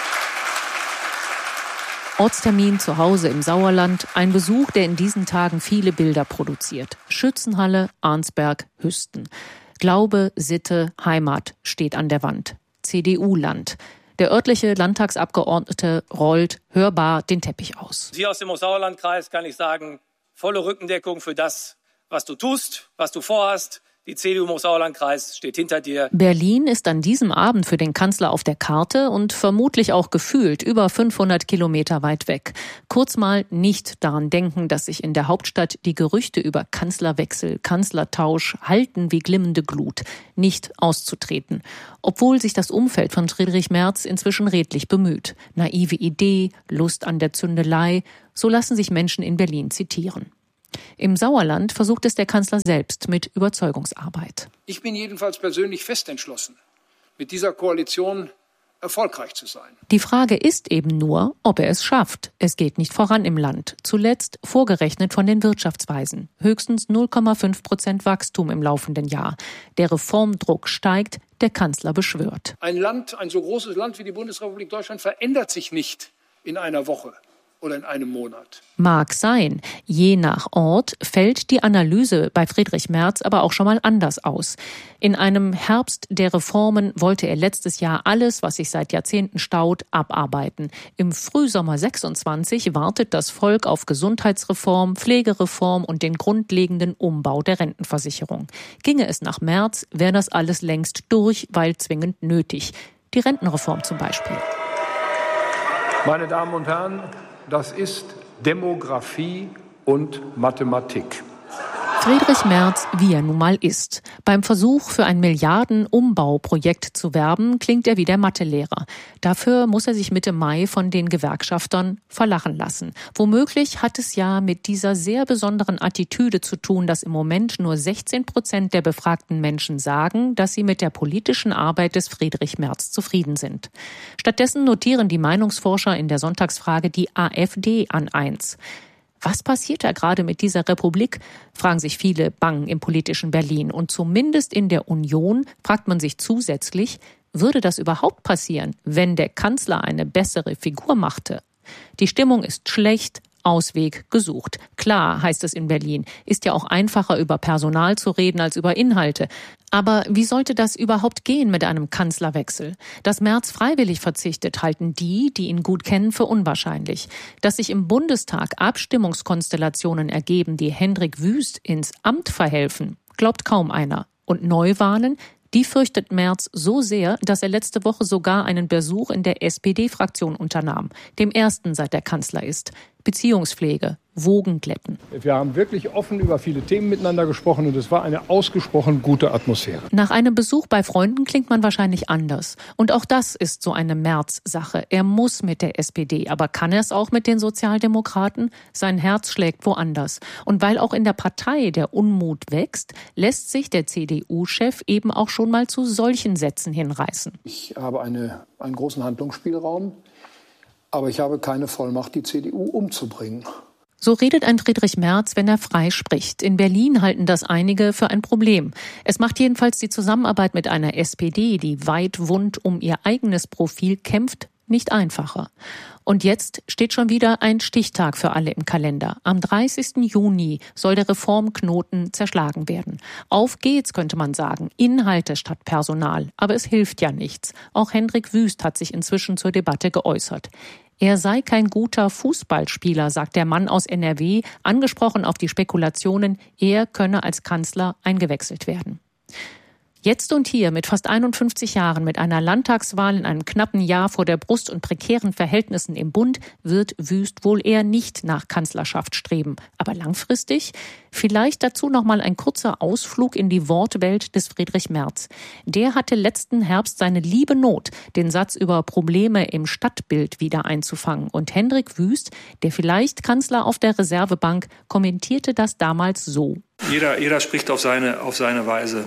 Ortstermin zu Hause im Sauerland, ein Besuch, der in diesen Tagen viele Bilder produziert. Schützenhalle, Arnsberg, Hüsten. Glaube, Sitte, Heimat steht an der Wand. CDU-Land. Der örtliche Landtagsabgeordnete rollt hörbar den Teppich aus. Hier aus dem Sauerlandkreis kann ich sagen, volle Rückendeckung für das, was du tust, was du vorhast. Die CDU im Sauerlandkreis steht hinter dir. Berlin ist an diesem Abend für den Kanzler auf der Karte und vermutlich auch gefühlt über 500 Kilometer weit weg. Kurz mal nicht daran denken, dass sich in der Hauptstadt die Gerüchte über Kanzlerwechsel, Kanzlertausch halten wie glimmende Glut, nicht auszutreten. Obwohl sich das Umfeld von Friedrich Merz inzwischen redlich bemüht. Naive Idee, Lust an der Zündelei, so lassen sich Menschen in Berlin zitieren. Im Sauerland versucht es der Kanzler selbst mit Überzeugungsarbeit. Ich bin jedenfalls persönlich fest entschlossen, mit dieser Koalition erfolgreich zu sein. Die Frage ist eben nur, ob er es schafft. Es geht nicht voran im Land. Zuletzt vorgerechnet von den Wirtschaftsweisen. Höchstens 0,5% Wachstum im laufenden Jahr. Der Reformdruck steigt, der Kanzler beschwört. Ein so großes Land wie die Bundesrepublik Deutschland verändert sich nicht in einer Woche oder in einem Monat. Mag sein. Je nach Ort fällt die Analyse bei Friedrich Merz aber auch schon mal anders aus. In einem Herbst der Reformen wollte er letztes Jahr alles, was sich seit Jahrzehnten staut, abarbeiten. Im Frühsommer 26 wartet das Volk auf Gesundheitsreform, Pflegereform und den grundlegenden Umbau der Rentenversicherung. Ginge es nach Merz, wäre das alles längst durch, weil zwingend nötig. Die Rentenreform zum Beispiel. Meine Damen und Herren, das ist Demografie und Mathematik. Friedrich Merz, wie er nun mal ist. Beim Versuch, für ein Milliarden-Umbauprojekt zu werben, klingt er wie der Mathelehrer. Dafür muss er sich Mitte Mai von den Gewerkschaftern verlachen lassen. Womöglich hat es ja mit dieser sehr besonderen Attitüde zu tun, dass im Moment nur 16% der befragten Menschen sagen, dass sie mit der politischen Arbeit des Friedrich Merz zufrieden sind. Stattdessen notieren die Meinungsforscher in der Sonntagsfrage die AfD an 1. Was passiert da gerade mit dieser Republik, fragen sich viele bang im politischen Berlin. Und zumindest in der Union fragt man sich zusätzlich, würde das überhaupt passieren, wenn der Kanzler eine bessere Figur machte? Die Stimmung ist schlecht, Ausweg gesucht. Klar, heißt es in Berlin, ist ja auch einfacher über Personal zu reden als über Inhalte. Aber wie sollte das überhaupt gehen mit einem Kanzlerwechsel? Dass Merz freiwillig verzichtet, halten die ihn gut kennen, für unwahrscheinlich. Dass sich im Bundestag Abstimmungskonstellationen ergeben, die Hendrik Wüst ins Amt verhelfen, glaubt kaum einer. Und Neuwahlen, die fürchtet Merz so sehr, dass er letzte Woche sogar einen Besuch in der SPD-Fraktion unternahm, dem ersten seit der Kanzler ist. Beziehungspflege, Wogen glätten. Wir haben wirklich offen über viele Themen miteinander gesprochen und es war eine ausgesprochen gute Atmosphäre. Nach einem Besuch bei Freunden klingt man wahrscheinlich anders. Und auch das ist so eine Merz-Sache. Er muss mit der SPD, aber kann er es auch mit den Sozialdemokraten? Sein Herz schlägt woanders. Und weil auch in der Partei der Unmut wächst, lässt sich der CDU-Chef eben auch schon mal zu solchen Sätzen hinreißen. Ich habe einen großen Handlungsspielraum, aber ich habe keine Vollmacht, die CDU umzubringen. So redet ein Friedrich Merz, wenn er frei spricht. In Berlin halten das einige für ein Problem. Es macht jedenfalls die Zusammenarbeit mit einer SPD, die weit wund um ihr eigenes Profil kämpft, nicht einfacher. Und jetzt steht schon wieder ein Stichtag für alle im Kalender. Am 30. Juni soll der Reformknoten zerschlagen werden. Auf geht's, könnte man sagen. Inhalte statt Personal. Aber es hilft ja nichts. Auch Hendrik Wüst hat sich inzwischen zur Debatte geäußert. Er sei kein guter Fußballspieler, sagt der Mann aus NRW, angesprochen auf die Spekulationen, er könne als Kanzler eingewechselt werden. Jetzt und hier mit fast 51 Jahren, mit einer Landtagswahl in einem knappen Jahr vor der Brust und prekären Verhältnissen im Bund, wird Wüst wohl eher nicht nach Kanzlerschaft streben. Aber langfristig? Vielleicht dazu noch mal ein kurzer Ausflug in die Wortwelt des Friedrich Merz. Der hatte letzten Herbst seine liebe Not, den Satz über Probleme im Stadtbild wieder einzufangen. Und Hendrik Wüst, der vielleicht Kanzler auf der Reservebank, kommentierte das damals so. Jeder spricht auf seine Weise.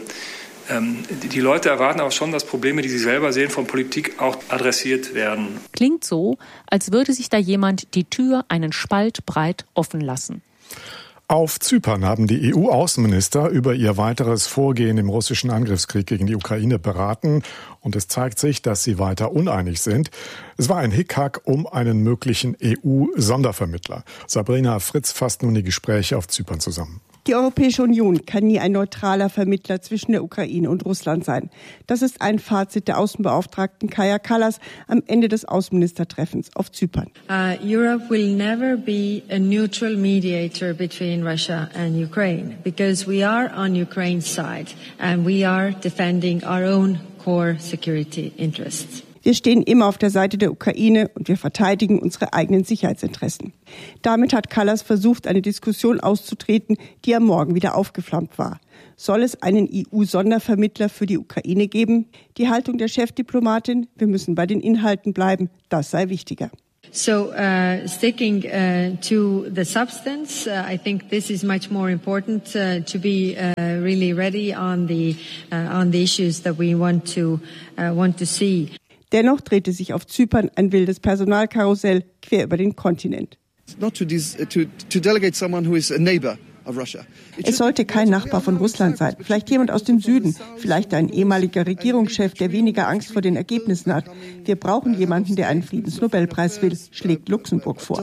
Die Leute erwarten aber schon, dass Probleme, die sie selber sehen, von Politik auch adressiert werden. Klingt so, als würde sich da jemand die Tür einen Spalt breit offen lassen. Auf Zypern haben die EU-Außenminister über ihr weiteres Vorgehen im russischen Angriffskrieg gegen die Ukraine beraten. Und es zeigt sich, dass sie weiter uneinig sind. Es war ein Hickhack um einen möglichen EU-Sondervermittler. Sabrina Fritz fasst nun die Gespräche auf Zypern zusammen. Die Europäische Union kann nie ein neutraler Vermittler zwischen der Ukraine und Russland sein. Das ist ein Fazit der Außenbeauftragten Kaja Kallas am Ende des Außenministertreffens auf Zypern. Europe will never be a neutral mediator between Russia and Ukraine because we are on Ukraine's side and we are defending our own core security interests. Wir stehen immer auf der Seite der Ukraine und wir verteidigen unsere eigenen Sicherheitsinteressen. Damit hat Kallas versucht, eine Diskussion auszutreten, die am Morgen wieder aufgeflammt war. Soll es einen EU-Sondervermittler für die Ukraine geben? Die Haltung der Chefdiplomatin, wir müssen bei den Inhalten bleiben, das sei wichtiger. So sticking to the substance, I think this is much more important to be really ready on the issues that we want to see. Dennoch drehte sich auf Zypern ein wildes Personalkarussell quer über den Kontinent. Es sollte kein Nachbar von Russland sein, vielleicht jemand aus dem Süden, vielleicht ein ehemaliger Regierungschef, der weniger Angst vor den Ergebnissen hat. Wir brauchen jemanden, der einen Friedensnobelpreis will, schlägt Luxemburg vor.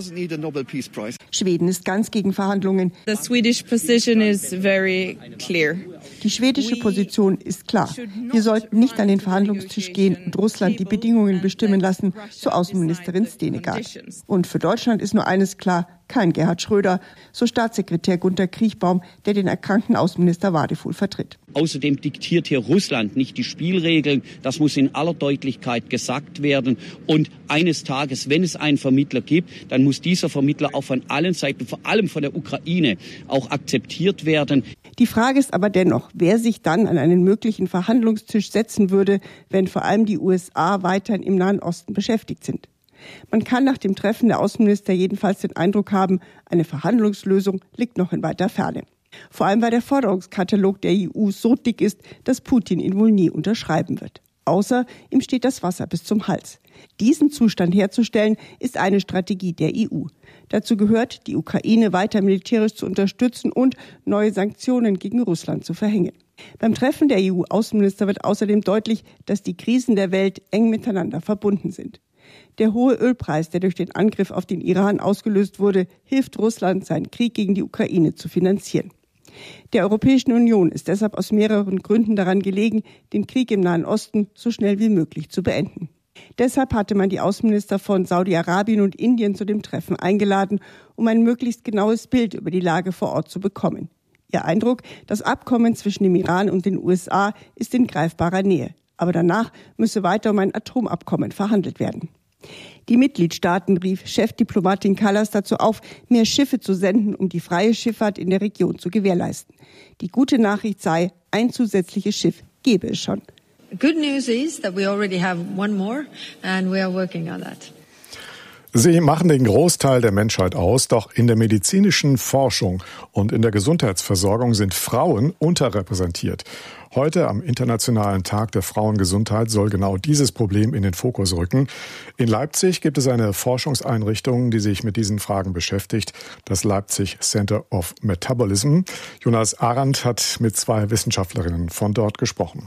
Schweden ist ganz gegen Verhandlungen. The Swedish position is very clear. Die schwedische Position ist klar. Wir sollten nicht an den Verhandlungstisch gehen und Russland die Bedingungen bestimmen lassen, so Außenministerin Stenegard. Und für Deutschland ist nur eines klar, kein Gerhard Schröder, so Staatssekretär Gunter Kriechbaum, der den erkrankten Außenminister Wadefuhl vertritt. Außerdem diktiert hier Russland nicht die Spielregeln. Das muss in aller Deutlichkeit gesagt werden. Und eines Tages, wenn es einen Vermittler gibt, dann muss dieser Vermittler auch von allen Seiten, vor allem von der Ukraine, auch akzeptiert werden. Die Frage ist aber dennoch, wer sich dann an einen möglichen Verhandlungstisch setzen würde, wenn vor allem die USA weiterhin im Nahen Osten beschäftigt sind. Man kann nach dem Treffen der Außenminister jedenfalls den Eindruck haben, eine Verhandlungslösung liegt noch in weiter Ferne. Vor allem weil der Forderungskatalog der EU so dick ist, dass Putin ihn wohl nie unterschreiben wird. Außer ihm steht das Wasser bis zum Hals. Diesen Zustand herzustellen, ist eine Strategie der EU. Dazu gehört, die Ukraine weiter militärisch zu unterstützen und neue Sanktionen gegen Russland zu verhängen. Beim Treffen der EU-Außenminister wird außerdem deutlich, dass die Krisen der Welt eng miteinander verbunden sind. Der hohe Ölpreis, der durch den Angriff auf den Iran ausgelöst wurde, hilft Russland, seinen Krieg gegen die Ukraine zu finanzieren. Der Europäischen Union ist deshalb aus mehreren Gründen daran gelegen, den Krieg im Nahen Osten so schnell wie möglich zu beenden. Deshalb hatte man die Außenminister von Saudi-Arabien und Indien zu dem Treffen eingeladen, um ein möglichst genaues Bild über die Lage vor Ort zu bekommen. Ihr Eindruck, das Abkommen zwischen dem Iran und den USA ist in greifbarer Nähe. Aber danach müsse weiter um ein Atomabkommen verhandelt werden. Die Mitgliedstaaten rief Chefdiplomatin Kallas dazu auf, mehr Schiffe zu senden, um die freie Schifffahrt in der Region zu gewährleisten. Die gute Nachricht sei, ein zusätzliches Schiff gebe es schon. Good news is that we already have one more and we are working on that. Sie machen den Großteil der Menschheit aus, doch in der medizinischen Forschung und in der Gesundheitsversorgung sind Frauen unterrepräsentiert. Heute am Internationalen Tag der Frauengesundheit soll genau dieses Problem in den Fokus rücken. In Leipzig gibt es eine Forschungseinrichtung, die sich mit diesen Fragen beschäftigt, das Leipzig Center of Metabolism. Jonas Arendt hat mit 2 Wissenschaftlerinnen von dort gesprochen.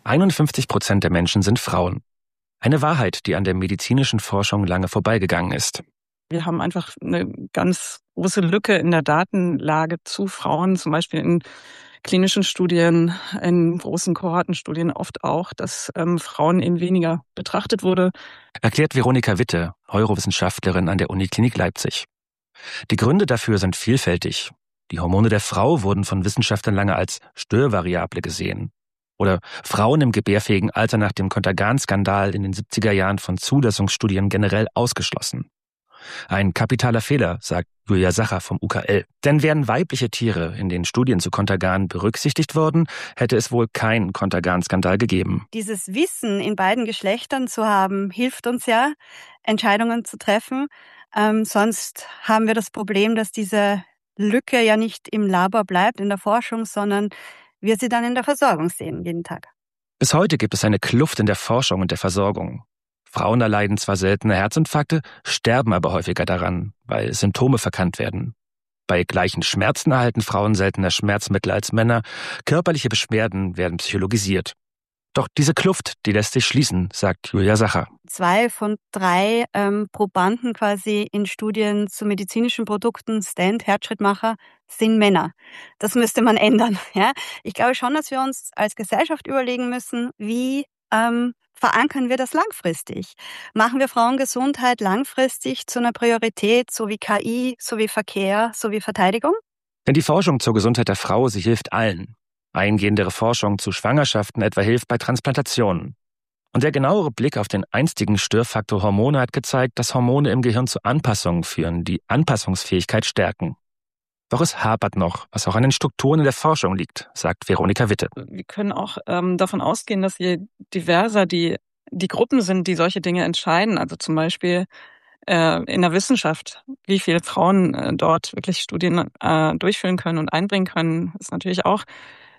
51% der Menschen sind Frauen. Eine Wahrheit, die an der medizinischen Forschung lange vorbeigegangen ist. Wir haben einfach eine ganz große Lücke in der Datenlage zu Frauen, zum Beispiel in klinischen Studien, in großen Kohortenstudien oft auch, dass Frauen eben weniger betrachtet wurde. Erklärt Veronika Witte, Neurowissenschaftlerin an der Uniklinik Leipzig. Die Gründe dafür sind vielfältig. Die Hormone der Frau wurden von Wissenschaftlern lange als Störvariable gesehen. Oder Frauen im gebärfähigen Alter nach dem Contergan-Skandal in den 70er Jahren von Zulassungsstudien generell ausgeschlossen. Ein kapitaler Fehler, sagt Julia Sacher vom UKL. Denn wären weibliche Tiere in den Studien zu Contergan berücksichtigt worden, hätte es wohl keinen Contergan-Skandal gegeben. Dieses Wissen in beiden Geschlechtern zu haben, hilft uns ja, Entscheidungen zu treffen. Sonst haben wir das Problem, dass diese Lücke ja nicht im Labor bleibt, in der Forschung, sondern wir sie dann in der Versorgung sehen, jeden Tag. Bis heute gibt es eine Kluft in der Forschung und der Versorgung. Frauen erleiden zwar seltene Herzinfarkte, sterben aber häufiger daran, weil Symptome verkannt werden. Bei gleichen Schmerzen erhalten Frauen seltener Schmerzmittel als Männer. Körperliche Beschwerden werden psychologisiert. Doch diese Kluft, die lässt sich schließen, sagt Julia Sacher. 2 von 3 Probanden quasi in Studien zu medizinischen Produkten, Stent, Herzschrittmacher, sind Männer. Das müsste man ändern. Ja? Ich glaube schon, dass wir uns als Gesellschaft überlegen müssen, wie verankern wir das langfristig? Machen wir Frauengesundheit langfristig zu einer Priorität, so wie KI, so wie Verkehr, so wie Verteidigung? Denn die Forschung zur Gesundheit der Frau, sie hilft allen. Eingehendere Forschung zu Schwangerschaften etwa hilft bei Transplantationen. Und der genauere Blick auf den einstigen Störfaktor Hormone hat gezeigt, dass Hormone im Gehirn zu Anpassungen führen, die Anpassungsfähigkeit stärken. Doch es hapert noch, was auch an den Strukturen in der Forschung liegt, sagt Veronika Witte. Wir können auch davon ausgehen, dass je diverser die Gruppen sind, die solche Dinge entscheiden, also zum Beispiel in der Wissenschaft, wie viele Frauen dort wirklich Studien durchführen können und einbringen können, ist natürlich auch